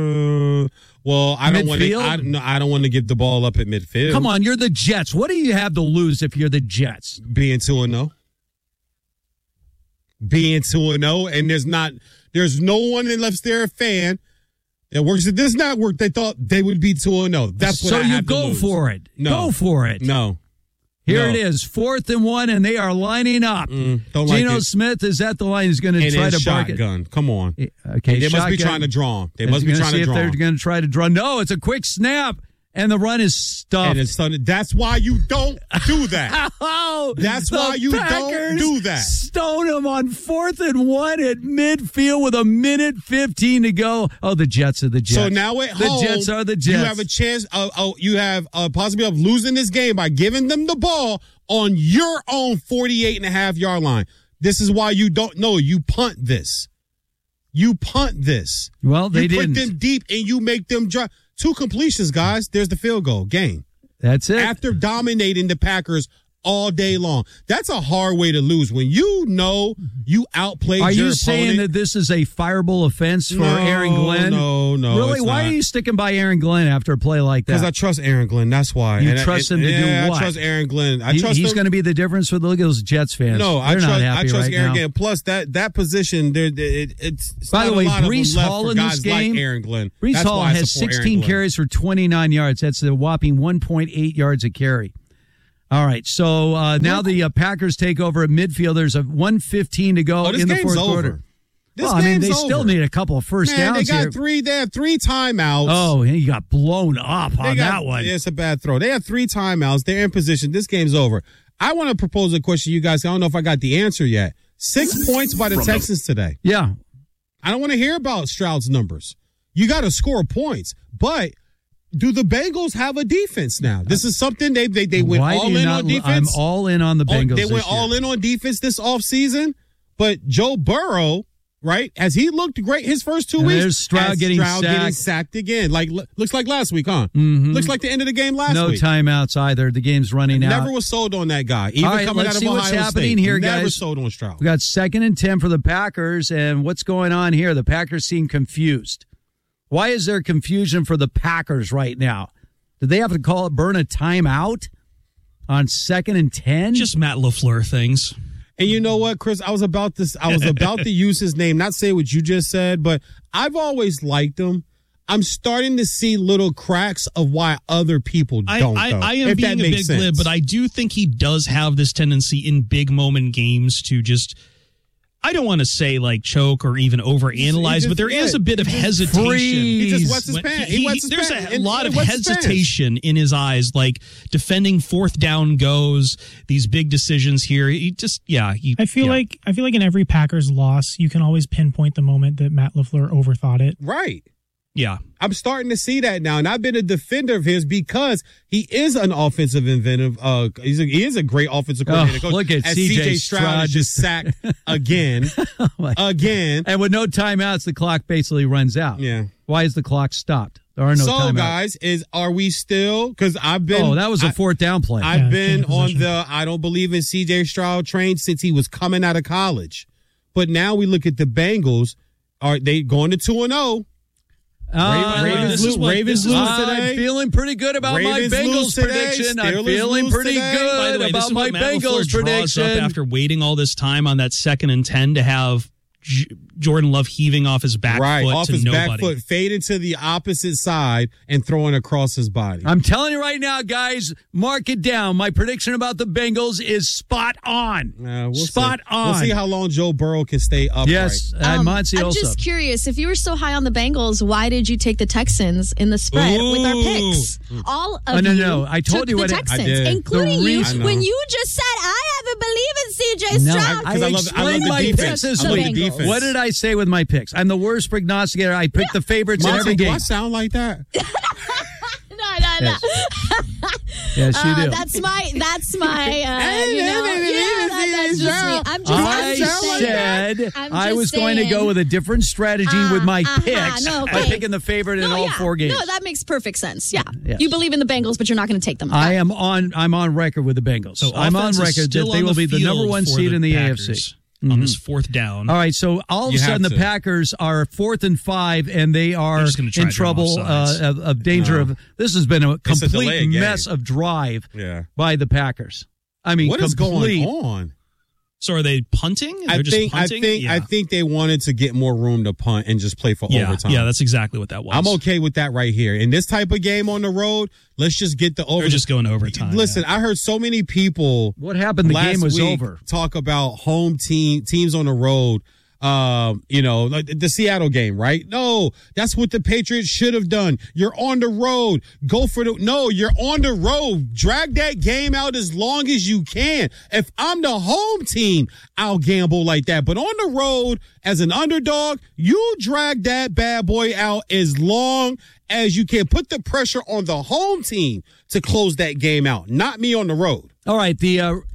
Uh, well, I don't want to. Midfield? I, no, I don't want to give the ball up at midfield. Come on, you're the Jets. What do you have to lose if you're the Jets? being two and zero, being two and zero, and there's not, there's no one unless they're a fan that works at this network. They thought they would be two and zero. That's what so I you have to go lose. for it. No. Go for it. No. Here No. it is, fourth and one, and they are lining up. Mm, don't like Geno it. Smith is at the line. He's going to And try then to bark it. shotgun. Come on. Okay, they must be shotgun. trying to draw him. They Is must he be gonna trying see to if draw they're him. going to try to draw. No, it's a quick snap, and the run is stuffed. And it's done- that's why you don't do that. Oh, That's the why you Packers don't do that. Stone him on fourth and one at midfield with a minute fifteen to go. Oh, the Jets are the Jets. So now at the home, Jets are the Jets. You have a chance. Of, oh, you have a possibility of losing this game by giving them the ball on your own forty-eight and a half yard line. This is why you don't know. You punt this. You punt this. Well, they you didn't. put them deep and you make them drive. Two completions, guys. There's the field goal. Game. That's it. After dominating the Packers all day long. That's a hard way to lose. When you know you outplayed Are your you opponent. saying that this is a fireable offense for No, Aaron Glenn? no, no, Really? it's Why not. are you sticking by Aaron Glenn after a play like that? Because I trust Aaron Glenn. That's why. You And I- trust him to yeah, do what? I trust Aaron Glenn. I He- trust he's him. going to be the difference for the look at those Jets fans. No, I They're trust. not I happy trust right Aaron now. Glenn. Plus, that that position, there, it, it's, it's By not the way, a lot of them Brees left Hall for in this guys game, like Aaron Glenn. Brees That's Hall why I has support Aaron sixteen Glenn. carries for twenty-nine yards. That's a whopping one point eight yards a carry. All right, so uh, now the uh, Packers take over at midfield. There's a one fifteen to go Oh, this in the game's fourth over. quarter. This well, I mean, game's they still over. need a couple of first Man, downs they got here. three. They had three timeouts. Oh, he got blown up They on got- that one. It's a bad throw. They have three timeouts. They're in position. This game's over. I want to propose a question to you guys. I don't know if I got the answer yet. Six points by the From the- Texans today. Yeah. I don't want to hear about Stroud's numbers. You got to score points. But do the Bengals have a defense now? This is something they they, they went Why all do you in not, on defense. I'm all in on the Oh, Bengals. They went this year. all in on defense this offseason. But Joe Burrow, right, as he looked great his first two And weeks. there's Stroud as getting Stroud getting sacked. sacked again. Like looks like last week, huh? Mhm. Looks like the end of the game last no week. timeouts either. The game's running out. Never was sold on that guy. Even All right, coming let's out of see Ohio what's happening State. here, Never guys. sold on Stroud. We got second and ten for the Packers, and what's going on here? The Packers seem confused. Why is there confusion for the Packers right now? Did they have to call it burn a timeout on second and ten? Just Matt LaFleur things. And you know what, Chris? I was about to. I was about to use his name, not say what you just said, but I've always liked him. I'm starting to see little cracks of why other people I, don't. I, though, I am if being that a makes big lib, sense. but I do think he does have this tendency in big moment games to just, I don't want to say like choke or even overanalyze, just- but there is yeah, a bit of he just hesitation. freeze. He just wets his When pants. He wets his there's pants. a And- lot and of wets his pants. hesitation in his eyes, like defending fourth down goes, these big decisions here. He just, yeah. He, I feel yeah. like I feel like in every Packers loss, you can always pinpoint the moment that Matt LaFleur overthought it. Right. Yeah. I'm starting to see that now, and I've been a defender of his because he is an offensive inventive. Uh, he's a, he is a great offensive coordinator. Oh, coach. look at As C J Stroud Stroud is just sacked again, again. And with no timeouts, the clock basically runs out. Yeah. Why is the clock stopped? There are no so, timeouts. guys, is are we still? Because I've been. Oh, that was a I- fourth down play. I've Yeah, been change of on position. the I don't believe in C J Stroud train since he was coming out of college. But now we look at the Bengals. Are they going to two and zero? Uh, Ravens, this is lose, what- Ravens this is- lose I'm today. feeling pretty good about Ravens my Bengals lose today. prediction. I'm Steelers feeling lose pretty today. By good the way, this about is my what Matt Bengals LaFleur draws prediction. up after waiting all this time on that second and ten to have J- Jordan Love heaving off his back Right, foot off to his nobody. back foot, fade into the opposite side and throwing across his body. I'm telling you right now, guys, mark it down. My prediction about the Bengals is spot on. Uh, we'll spot see. on. We'll see how long Joe Burrow can stay upright. Yes, and Um, Monty I'm also. just curious. If you were so high on the Bengals, why did you take the Texans in the spread with our picks? All of Oh, no, you no, I told took you the what it- I Texans, did. including The you, reason- when you just said I haven't believed in C J No, Stroud. I, I, I love- I love explained the my defense. picks this I love week. the defense. What did I say with my picks? I'm the worst prognosticator. I picked the favorites in Monty, every do game. I sound like that? no, no, no. Yes, you Uh, do. that's my. That's my. Uh, you know, yeah, that, that's just me. I'm just. I I'm just saying said that. I'm I just was going to go saying. with a different strategy Uh, with my uh-huh, picks no, by okay. picking the favorite in No, all yeah. four games. No, that makes perfect sense. Yeah, Yes. you believe in the Bengals, but you're not going to take them. I am on. I'm on record with the Bengals. So I'm on offense is record that still they on will the be the number field one for seed the in the Packers A F C. on this fourth down. All right, so all of You a sudden have the to. Packers are fourth and five, and they are They're just gonna try in to draw trouble offsides. uh, of, of danger No. of. This has been a It's a delay complete game. mess of drive Yeah. by the Packers. I mean, What is complete. going on? So are they punting? They're I just think I punting? think yeah. I think they wanted to get more room to punt and just play for yeah, overtime. yeah, that's exactly what that was. I'm okay with that right here. In this type of game on the road, let's just get the over. They're just going overtime. Listen, I heard so many people. What happened? The last game was week over. Talk about home team teams on the road. Um, you know, like the Seattle game, right? No, that's what the Patriots should have done. You're on the road. Go for the, no, you're on the road. Drag that game out as long as you can. If I'm the home team, I'll gamble like that. But on the road, as an underdog, you drag that bad boy out as long as you can. Put the pressure on the home team to close that game out, not me on the road. All right, the uh,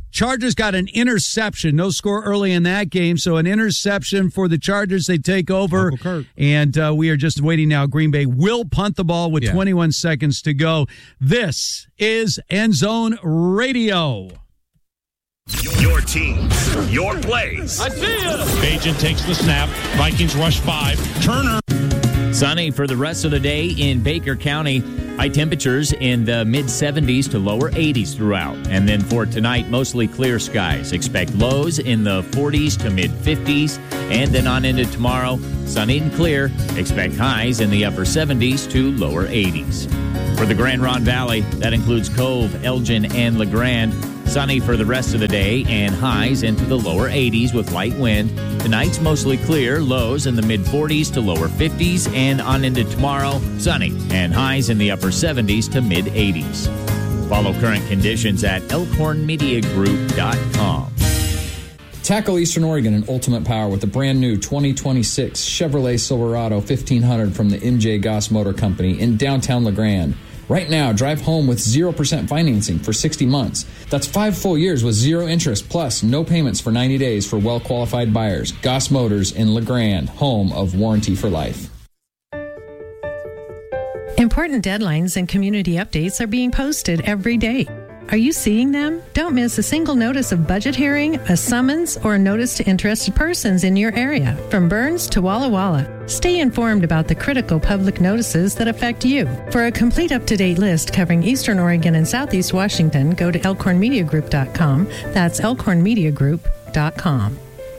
Chargers got an interception. No score early in that game, so an interception for the Chargers. They take over, and uh, we are just waiting now. Green Bay will punt the ball with yeah. twenty-one seconds to go. This is End Zone Radio. Your teams, your plays. I see ya. Bagent takes the snap. Vikings rush five. Turner. Sunny for the rest of the day in Baker County. High temperatures in the mid seventies to lower eighties throughout. And then for tonight, mostly clear skies. Expect lows in the forties to mid fifties. And then on into tomorrow, sunny and clear. Expect highs in the upper seventies to lower eighties. For the Grand Ronde Valley, that includes Cove, Elgin, and LeGrand. Sunny for the rest of the day and highs into the lower eighties with light wind. Tonight's mostly clear, lows in the mid forties to lower fifties, and on into tomorrow, sunny and highs in the upper seventies to mid eighties. Follow current conditions at elkhorn media group dot com. Tackle Eastern Oregon in ultimate power with the brand new twenty twenty-six Chevrolet Silverado fifteen hundred from the M J Goss Motor Company in downtown LeGrand. Right now, drive home with zero percent financing for sixty months. That's five full years with zero interest, plus no payments for ninety days for well-qualified buyers. Goss Motors in LeGrand, home of Warranty for Life. Important deadlines and community updates are being posted every day. Are you seeing them? Don't miss a single notice of budget hearing, a summons, or a notice to interested persons in your area, from Burns to Walla Walla. Stay informed about the critical public notices that affect you. For a complete up-to-date list covering Eastern Oregon and Southeast Washington, go to elkhorn media group dot com. That's elkhorn media group dot com.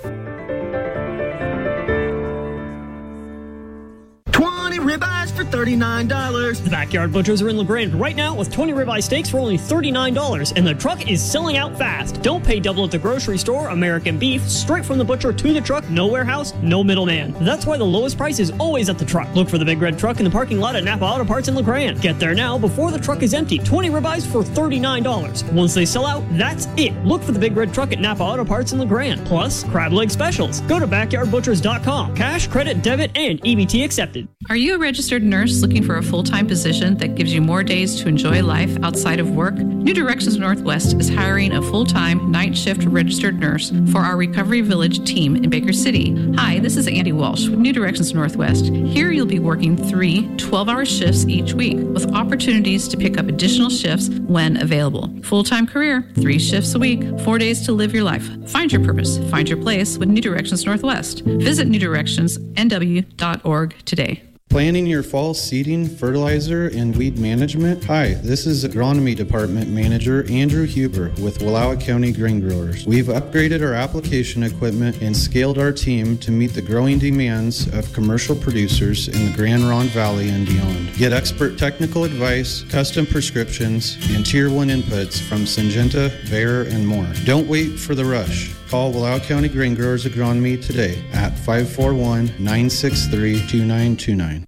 Ribeyes for thirty-nine dollars. The Backyard Butchers are in LeGrand right now with twenty ribeye steaks for only thirty-nine dollars, and the truck is selling out fast. Don't pay double at the grocery store. American beef, straight from the butcher to the truck, no warehouse, no middleman. That's why the lowest price is always at the truck. Look for the Big Red Truck in the parking lot at Napa Auto Parts in LeGrand. Get there now before the truck is empty. twenty ribeyes for thirty-nine dollars. Once they sell out, that's it. Look for the Big Red Truck at Napa Auto Parts in LeGrand. Plus, crab leg specials. Go to backyard butchers dot com. Cash, credit, debit, and E B T accepted. Are you a registered nurse looking for a full-time position that gives you more days to enjoy life outside of work? New Directions Northwest is hiring a full-time night shift registered nurse for our Recovery Village team in Baker City. Hi, this is Andy Walsh with New Directions Northwest. Here you'll be working three twelve-hour shifts each week with opportunities to pick up additional shifts when available. Full-time career, three shifts a week, four days to live your life. Find your purpose, find your place with New Directions Northwest. Visit new directions n w dot org today. Planning your fall seeding, fertilizer, and weed management? Hi, this is Agronomy Department Manager Andrew Huber with Wallowa County Grain Growers. We've upgraded our application equipment and scaled our team to meet the growing demands of commercial producers in the Grand Ronde Valley and beyond. Get expert technical advice, custom prescriptions, and Tier one inputs from Syngenta, Bayer, and more. Don't wait for the rush. Call Wallowa County Grain Growers Agronomy today at five four one, nine six three, two nine two nine.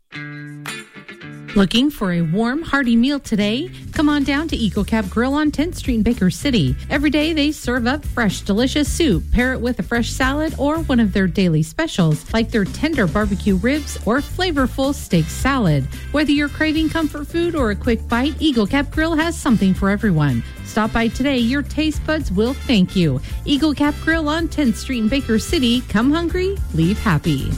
Looking for a warm, hearty meal today? Come on down to Eagle Cap Grill on tenth Street in Baker City. Every day they serve up fresh, delicious soup. Pair it with a fresh salad or one of their daily specials, like their tender barbecue ribs or flavorful steak salad. Whether you're craving comfort food or a quick bite, Eagle Cap Grill has something for everyone. Stop by today. Your taste buds will thank you. Eagle Cap Grill on tenth Street in Baker City. Come hungry, leave happy.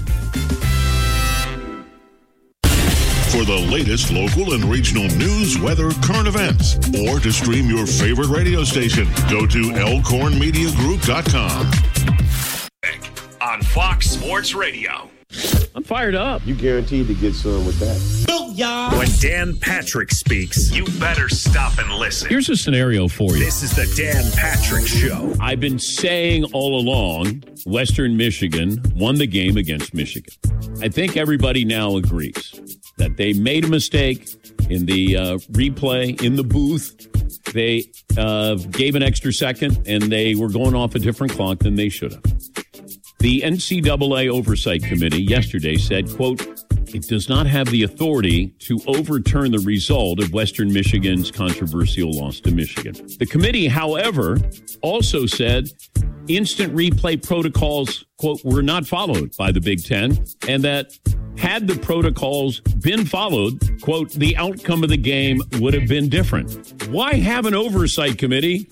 For the latest local and regional news, weather, current events, or to stream your favorite radio station, go to elkhorn media group dot com. On Fox Sports Radio. I'm fired up. You guaranteed to get some with that. Booyah! When Dan Patrick speaks, you better stop and listen. Here's a scenario for you. This is the Dan Patrick Show. I've been saying all along, Western Michigan won the game against Michigan. I think everybody now agrees that they made a mistake in the uh, replay, in the booth. They uh, gave an extra second, and they were going off a different clock than they should have. The N C double A Oversight Committee yesterday said, quote, it does not have the authority to overturn the result of Western Michigan's controversial loss to Michigan. The committee, however, also said instant replay protocols, quote, were not followed by the Big Ten, and that had the protocols been followed, quote, the outcome of the game would have been different. Why have an oversight committee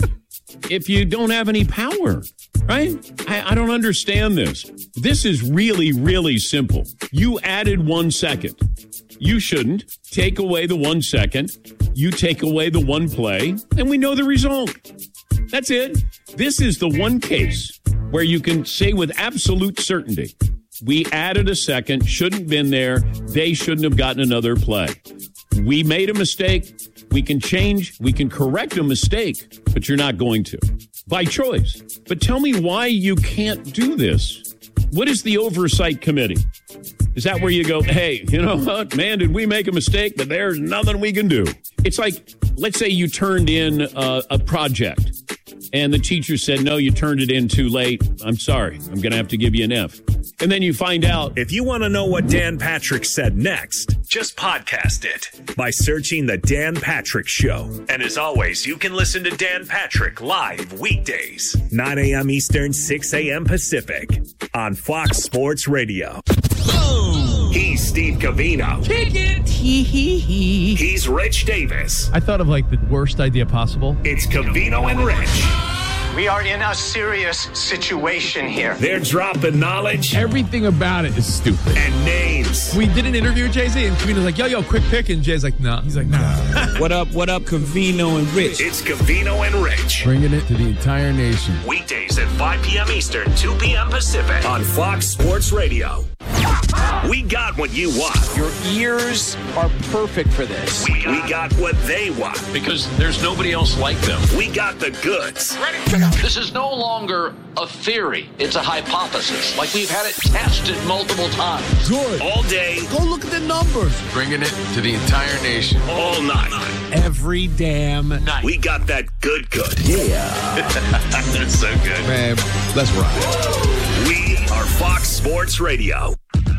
if you don't have any power, right? I, I don't understand this. This is really, really simple. You added one second. You shouldn't. Take away the one second. You take away the one play, and we know the result. That's it. This is the one case where you can say with absolute certainty, we added a second, shouldn't have been there. They shouldn't have gotten another play. We made a mistake. We can change. We can correct a mistake, but you're not going to. By choice. But tell me why you can't do this. What is the oversight committee? Is that where you go, hey, you know what, man, did we make a mistake? But there's nothing we can do. It's like, let's say you turned in a, a project and the teacher said, no, you turned it in too late. I'm sorry. I'm going to have to give you an F. And then you find out. If you want to know what Dan Patrick said next, just podcast it by searching The Dan Patrick Show. And as always, you can listen to Dan Patrick live weekdays, nine a.m. Eastern, six a.m. Pacific on Fox Sports Radio. He's Steve Covino. Kick it. Hee hee hee. He's Rich Davis. I thought of like the worst idea possible. It's Covino and Rich. We are in a serious situation here. They're dropping knowledge. Everything about it is stupid. And names. We did an interview with Jay-Z, and Covino's like, yo, yo, quick pick. And Jay's like, nah. He's like, nah. What up, what up, Covino and Rich? It's Covino and Rich. Bringing it to the entire nation. Weekdays at five p.m. Eastern, two p.m. Pacific on Fox Sports Radio. We got what you want. Your ears are perfect for this. We got, we got what they want. Because there's nobody else like them. We got the goods. Ready? This is no longer a theory. It's a hypothesis. Like we've had it tested multiple times. Good. All day. Go look at the numbers. Bringing it to the entire nation. All night. Every damn night. We got that good good. Yeah. That's so good. Man, let's ride. We are Fox Sports Radio.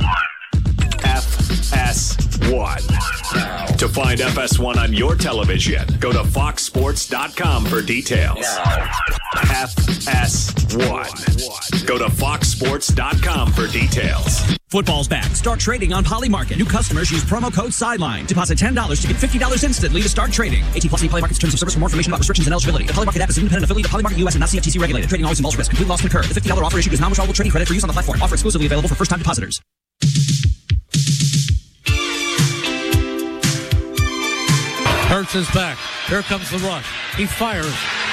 F S one. To find F S one on your television, go to fox sports dot com for details. F S one. Go to fox sports dot com for details. Football's back. Start trading on Polymarket. New customers use promo code SIDELINE. Deposit ten dollars to get fifty dollars instantly to start trading. eighteen plus Polymarket's terms of service for more information about restrictions and eligibility. The Polymarket app is an independent affiliate of Polymarket U S and not C F T C regulated. Trading always involves risk. Complete loss can occur. The fifty dollars offer issued is non-withdrawable trading credit for use on the platform. Offer exclusively available for first-time depositors. Hurts is back. Here comes the rush. He fires.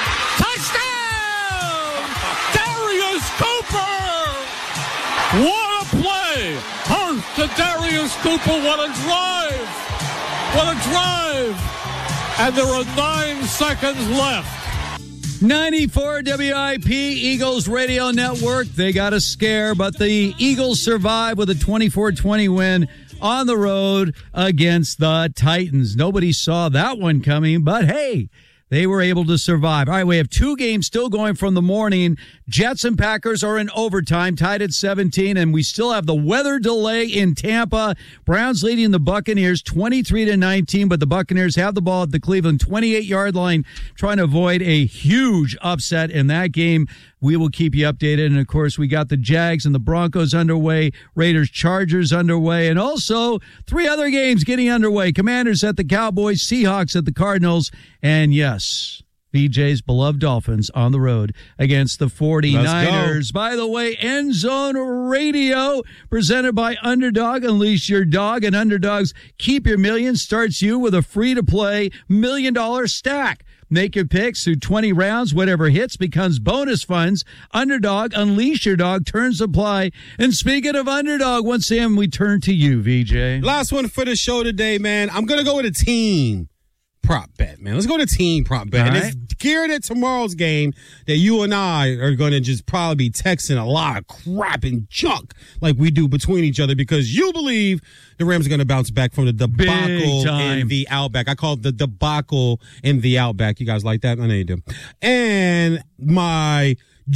Touchdown! Darius Cooper! What a play! Hurts to Darius Cooper. What a drive! What a drive! And there are nine seconds left. ninety-four W I P Eagles Radio Network. They got a scare, but the Eagles survive with a twenty-four twenty win on the road against the Titans. Nobody saw that one coming, but hey, they were able to survive. All right, we have two games still going from the morning. Jets and Packers are in overtime, tied at seventeen, and we still have the weather delay in Tampa. Browns leading the Buccaneers twenty-three to nineteen, but the Buccaneers have the ball at the Cleveland twenty-eight-yard line, trying to avoid a huge upset in that game. We will keep you updated. And, of course, we got the Jags and the Broncos underway, Raiders-Chargers underway, and also three other games getting underway. Commanders at the Cowboys, Seahawks at the Cardinals, and, yes, B J's beloved Dolphins on the road against the forty-niners. By the way, End Zone Radio, presented by Underdog. Unleash your dog, and Underdog's Keep Your Million starts you with a free-to-play million-dollar stack. Make your picks through twenty rounds. Whatever hits becomes bonus funds. Underdog, unleash your dog, terms apply. And speaking of Underdog, once again, we turn to you, V J. Last one for the show today, man. I'm going to go with a team prop bet, man. Let's go to team prop bet. All and right. it's geared at tomorrow's game that you and I are going to just probably be texting a lot of crap and junk like we do between each other because you believe the Rams are going to bounce back from the debacle in the Outback. I call it the debacle in the Outback. You guys like that? I know you do. And my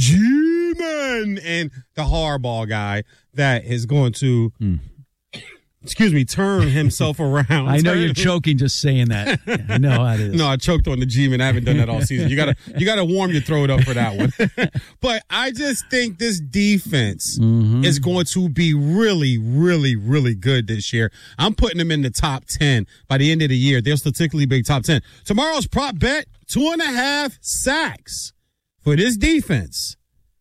G-Man and the hardball guy that is going to... Mm. Excuse me, turn himself around. I know turn. you're choking just saying that. Yeah, I know how it is. No, I choked on the G-Man. I haven't done that all season. You gotta, you gotta warm your throat up for that one. But I just think this defense mm-hmm. is going to be really, really, really good this year. I'm putting them in the top ten by the end of the year. They'll statistically be top ten. Tomorrow's prop bet: two and a half sacks for this defense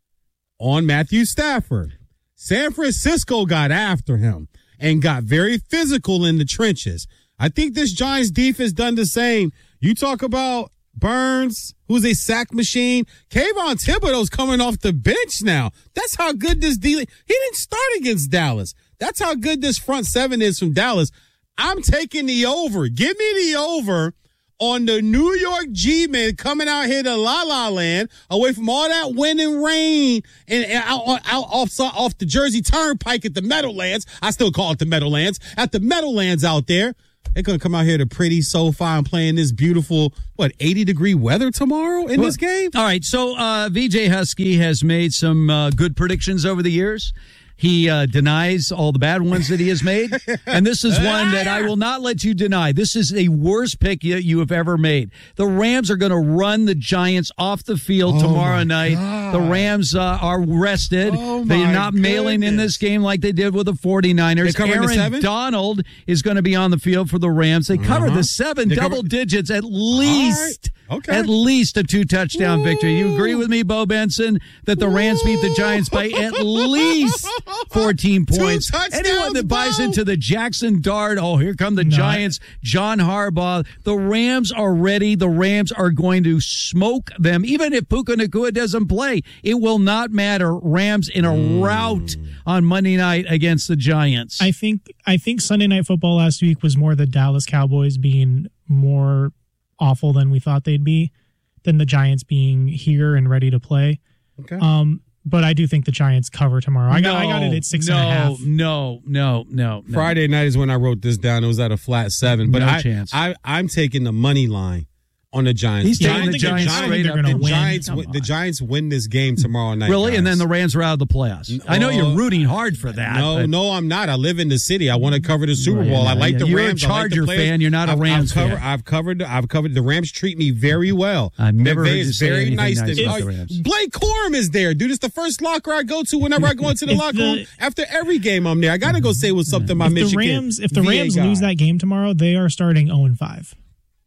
on Matthew Stafford. San Francisco got after him and got very physical in the trenches. I think this Giants defense done the same. You talk about Burns, who's a sack machine. Kayvon Thibodeau's coming off the bench now. That's how good this D. He didn't start against Dallas. That's how good this front seven is from Dallas. I'm taking the over. Give me the over on the New York G-men coming out here to La La Land, away from all that wind and rain, and, and out, out off, off the Jersey Turnpike at the Meadowlands. I still call it the Meadowlands. At the Meadowlands out there. They're going to come out here to pretty SoFi and play in this beautiful, what, eighty-degree weather tomorrow in well, this game? All right, so uh, V J Husky has made some uh, good predictions over the years. He uh, denies all the bad ones that he has made. And this is one that I will not let you deny. This is the worst pick you, you have ever made. The Rams are going to run the Giants off the field oh tomorrow night. God. The Rams uh, are rested. Oh They're not goodness. mailing in this game like they did with the 49ers. Aaron Donald is going to be on the field for the Rams. They covered uh-huh. the seven they double cover- digits at least. Right. Okay. At least a two-touchdown Woo. victory. You agree with me, Bo Benson, that the Rams Woo. beat the Giants by at least fourteen points. Anyone that buys Bo. into the Jackson Dart, oh, here come the no. Giants, John Harbaugh. The Rams are ready. The Rams are going to smoke them. Even if Puka Nacua doesn't play, it will not matter. Rams in a mm. rout on Monday night against the Giants. I think I think Sunday Night Football last week was more the Dallas Cowboys being more awful than we thought they'd be, than the Giants being here and ready to play. Okay. Um, but I do think the Giants cover tomorrow. I got no, I got it at six no, and a half. No, no, no, no. Friday night is when I wrote this down. It was at a flat seven. But no I, chance. I, I'm taking the money line on the Giants. He's taking yeah, the Giants straight up. The Giants, win, the Giants win this game tomorrow night. Really? Guys. And then the Rams are out of the playoffs. I know you're rooting hard for that. No, but. no, I'm not. I live in the city. I want to cover the Super Bowl. Right, I like yeah. the you're Rams. You're a Charger like fan. You're not a I've, Rams I've covered, fan. I've covered. I've covered. The Rams treat me very well. I've never They're, heard you say very anything nice. nice to, about the Rams. Blake Corum is there, dude. It's the first locker I go to whenever I go into the locker room. After every game, I'm there. I got to go say what's up to my if Michigan. The Rams, if the V A Rams guy. lose that game tomorrow, they are starting oh and five.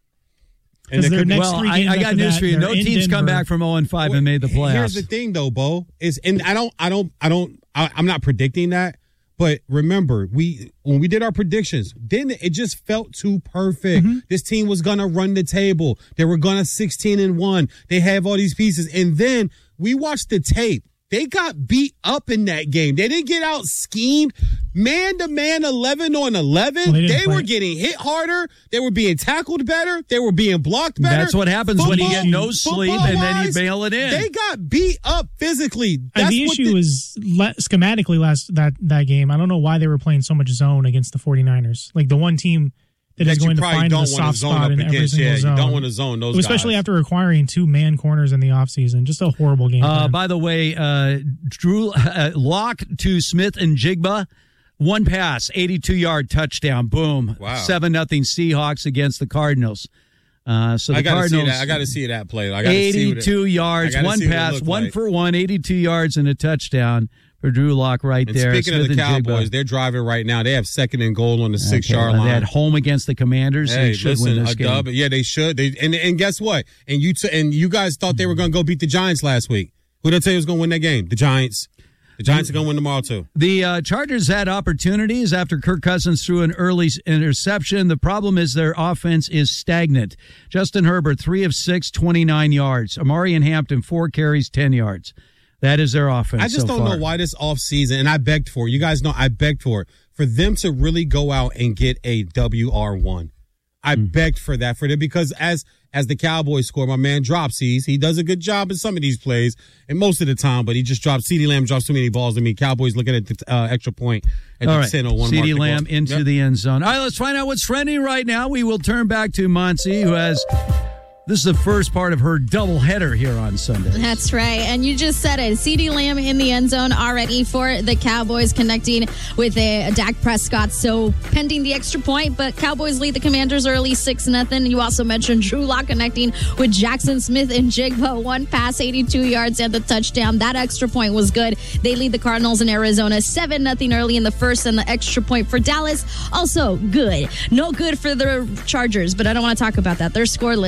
And their next well, three I, games I got news that, for you. No teams Denver. come back from oh and five and made the playoffs. Here's the thing, though, Bo. Is and I don't, I don't, I don't. I, I'm not predicting that. But remember, we when we did our predictions, then it just felt too perfect. Mm-hmm. This team was gonna run the table. They were gonna sixteen and one. They have all these pieces, and then we watched the tape. They got beat up in that game. They didn't get out schemed. Man to man, eleven on eleven. Well, they they were getting hit harder. They were being tackled better. They were being blocked better. That's what happens football, when you get no sleep and then you bail it in. They got beat up physically. That's and the what issue the, was le- schematically last that, that game. I don't know why they were playing so much zone against the 49ers. Like the one team that, that is going to find the soft spot in every single yeah, zone. You don't want to zone those Especially guys. after acquiring two man corners in the offseason. Just a horrible game. Uh, by the way, uh, Drew uh, Lock to Smith and Jigba. One pass, eighty-two-yard touchdown. Boom. Wow. seven nothing Seahawks against the Cardinals. Uh, so the I gotta Cardinals. See that. I got to see that play. I gotta eighty-two see it, yards, one pass, one like. for one, eighty-two yards, and a touchdown for Drew Lock right and there. Speaking Smith of the and Cowboys, Jigba. they're driving right now. They have second and goal on the okay, six-yard well, line. They had home against the Commanders. Hey, they should listen, win this a game. dub. Yeah, they should. They and and guess what? And you t- and you guys thought they were going to go beat the Giants last week. Who did I tell you was going to win that game? The Giants. The Giants are going to win tomorrow, too. The uh, Chargers had opportunities after Kirk Cousins threw an early interception. The problem is their offense is stagnant. Justin Herbert, three of six, twenty-nine yards. Amari and Hampton, four carries, ten yards. That is their offense. I just so don't far. know why this offseason, and I begged for it. You guys know I begged for it. For them to really go out and get a W R one. I mm. begged for that for them because as as the Cowboys score, my man Dropsies, he does a good job in some of these plays and most of the time, but he just drops, CeeDee Lamb drops too many balls to me. Cowboys looking at the uh, extra point at All the right. ten oh one CeeDee mark. Lamb into yep. the end zone. All right, let's find out what's trending right now. We will turn back to Monty, who has... This is the first part of her doubleheader here on Sunday. That's right. And you just said it. CeeDee Lamb in the end zone already for the Cowboys, connecting with a, a Dak Prescott. So pending the extra point, but Cowboys lead the Commanders early six nothing. You also mentioned Drew Lock connecting with Jackson Smith and Jigba. One pass, eighty-two yards, and the touchdown. That extra point was good. They lead the Cardinals in Arizona seven nothing early in the first, and the extra point for Dallas also good. No good for the Chargers, but I don't want to talk about that. They're scoreless late in the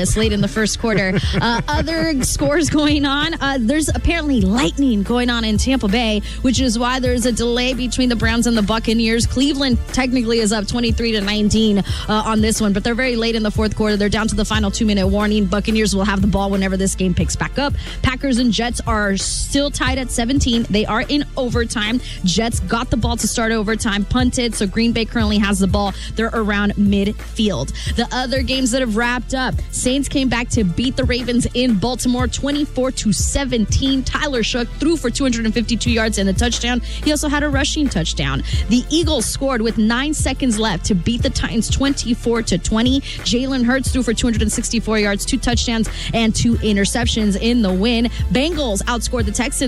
first quarter. Uh, other scores going on. Uh, there's apparently lightning going on in Tampa Bay, which is why there's a delay between the Browns and the Buccaneers. Cleveland technically is up twenty-three to nineteen uh, on this one, but they're very late in the fourth quarter. They're down to the final two-minute warning. Buccaneers will have the ball whenever this game picks back up. Packers and Jets are still tied at seventeen. They are in overtime. Jets got the ball to start overtime, punted, so Green Bay currently has the ball. They're around midfield. The other games that have wrapped up, Saints came back to beat the Ravens in Baltimore twenty-four to seventeen. Tyler Shough threw for two hundred fifty-two yards and a touchdown. He also had a rushing touchdown. The Eagles scored with nine seconds left to beat the Titans twenty-four to twenty. Jalen Hurts threw for two hundred sixty-four yards, two touchdowns, and two interceptions in the win. Bengals outscored the Texans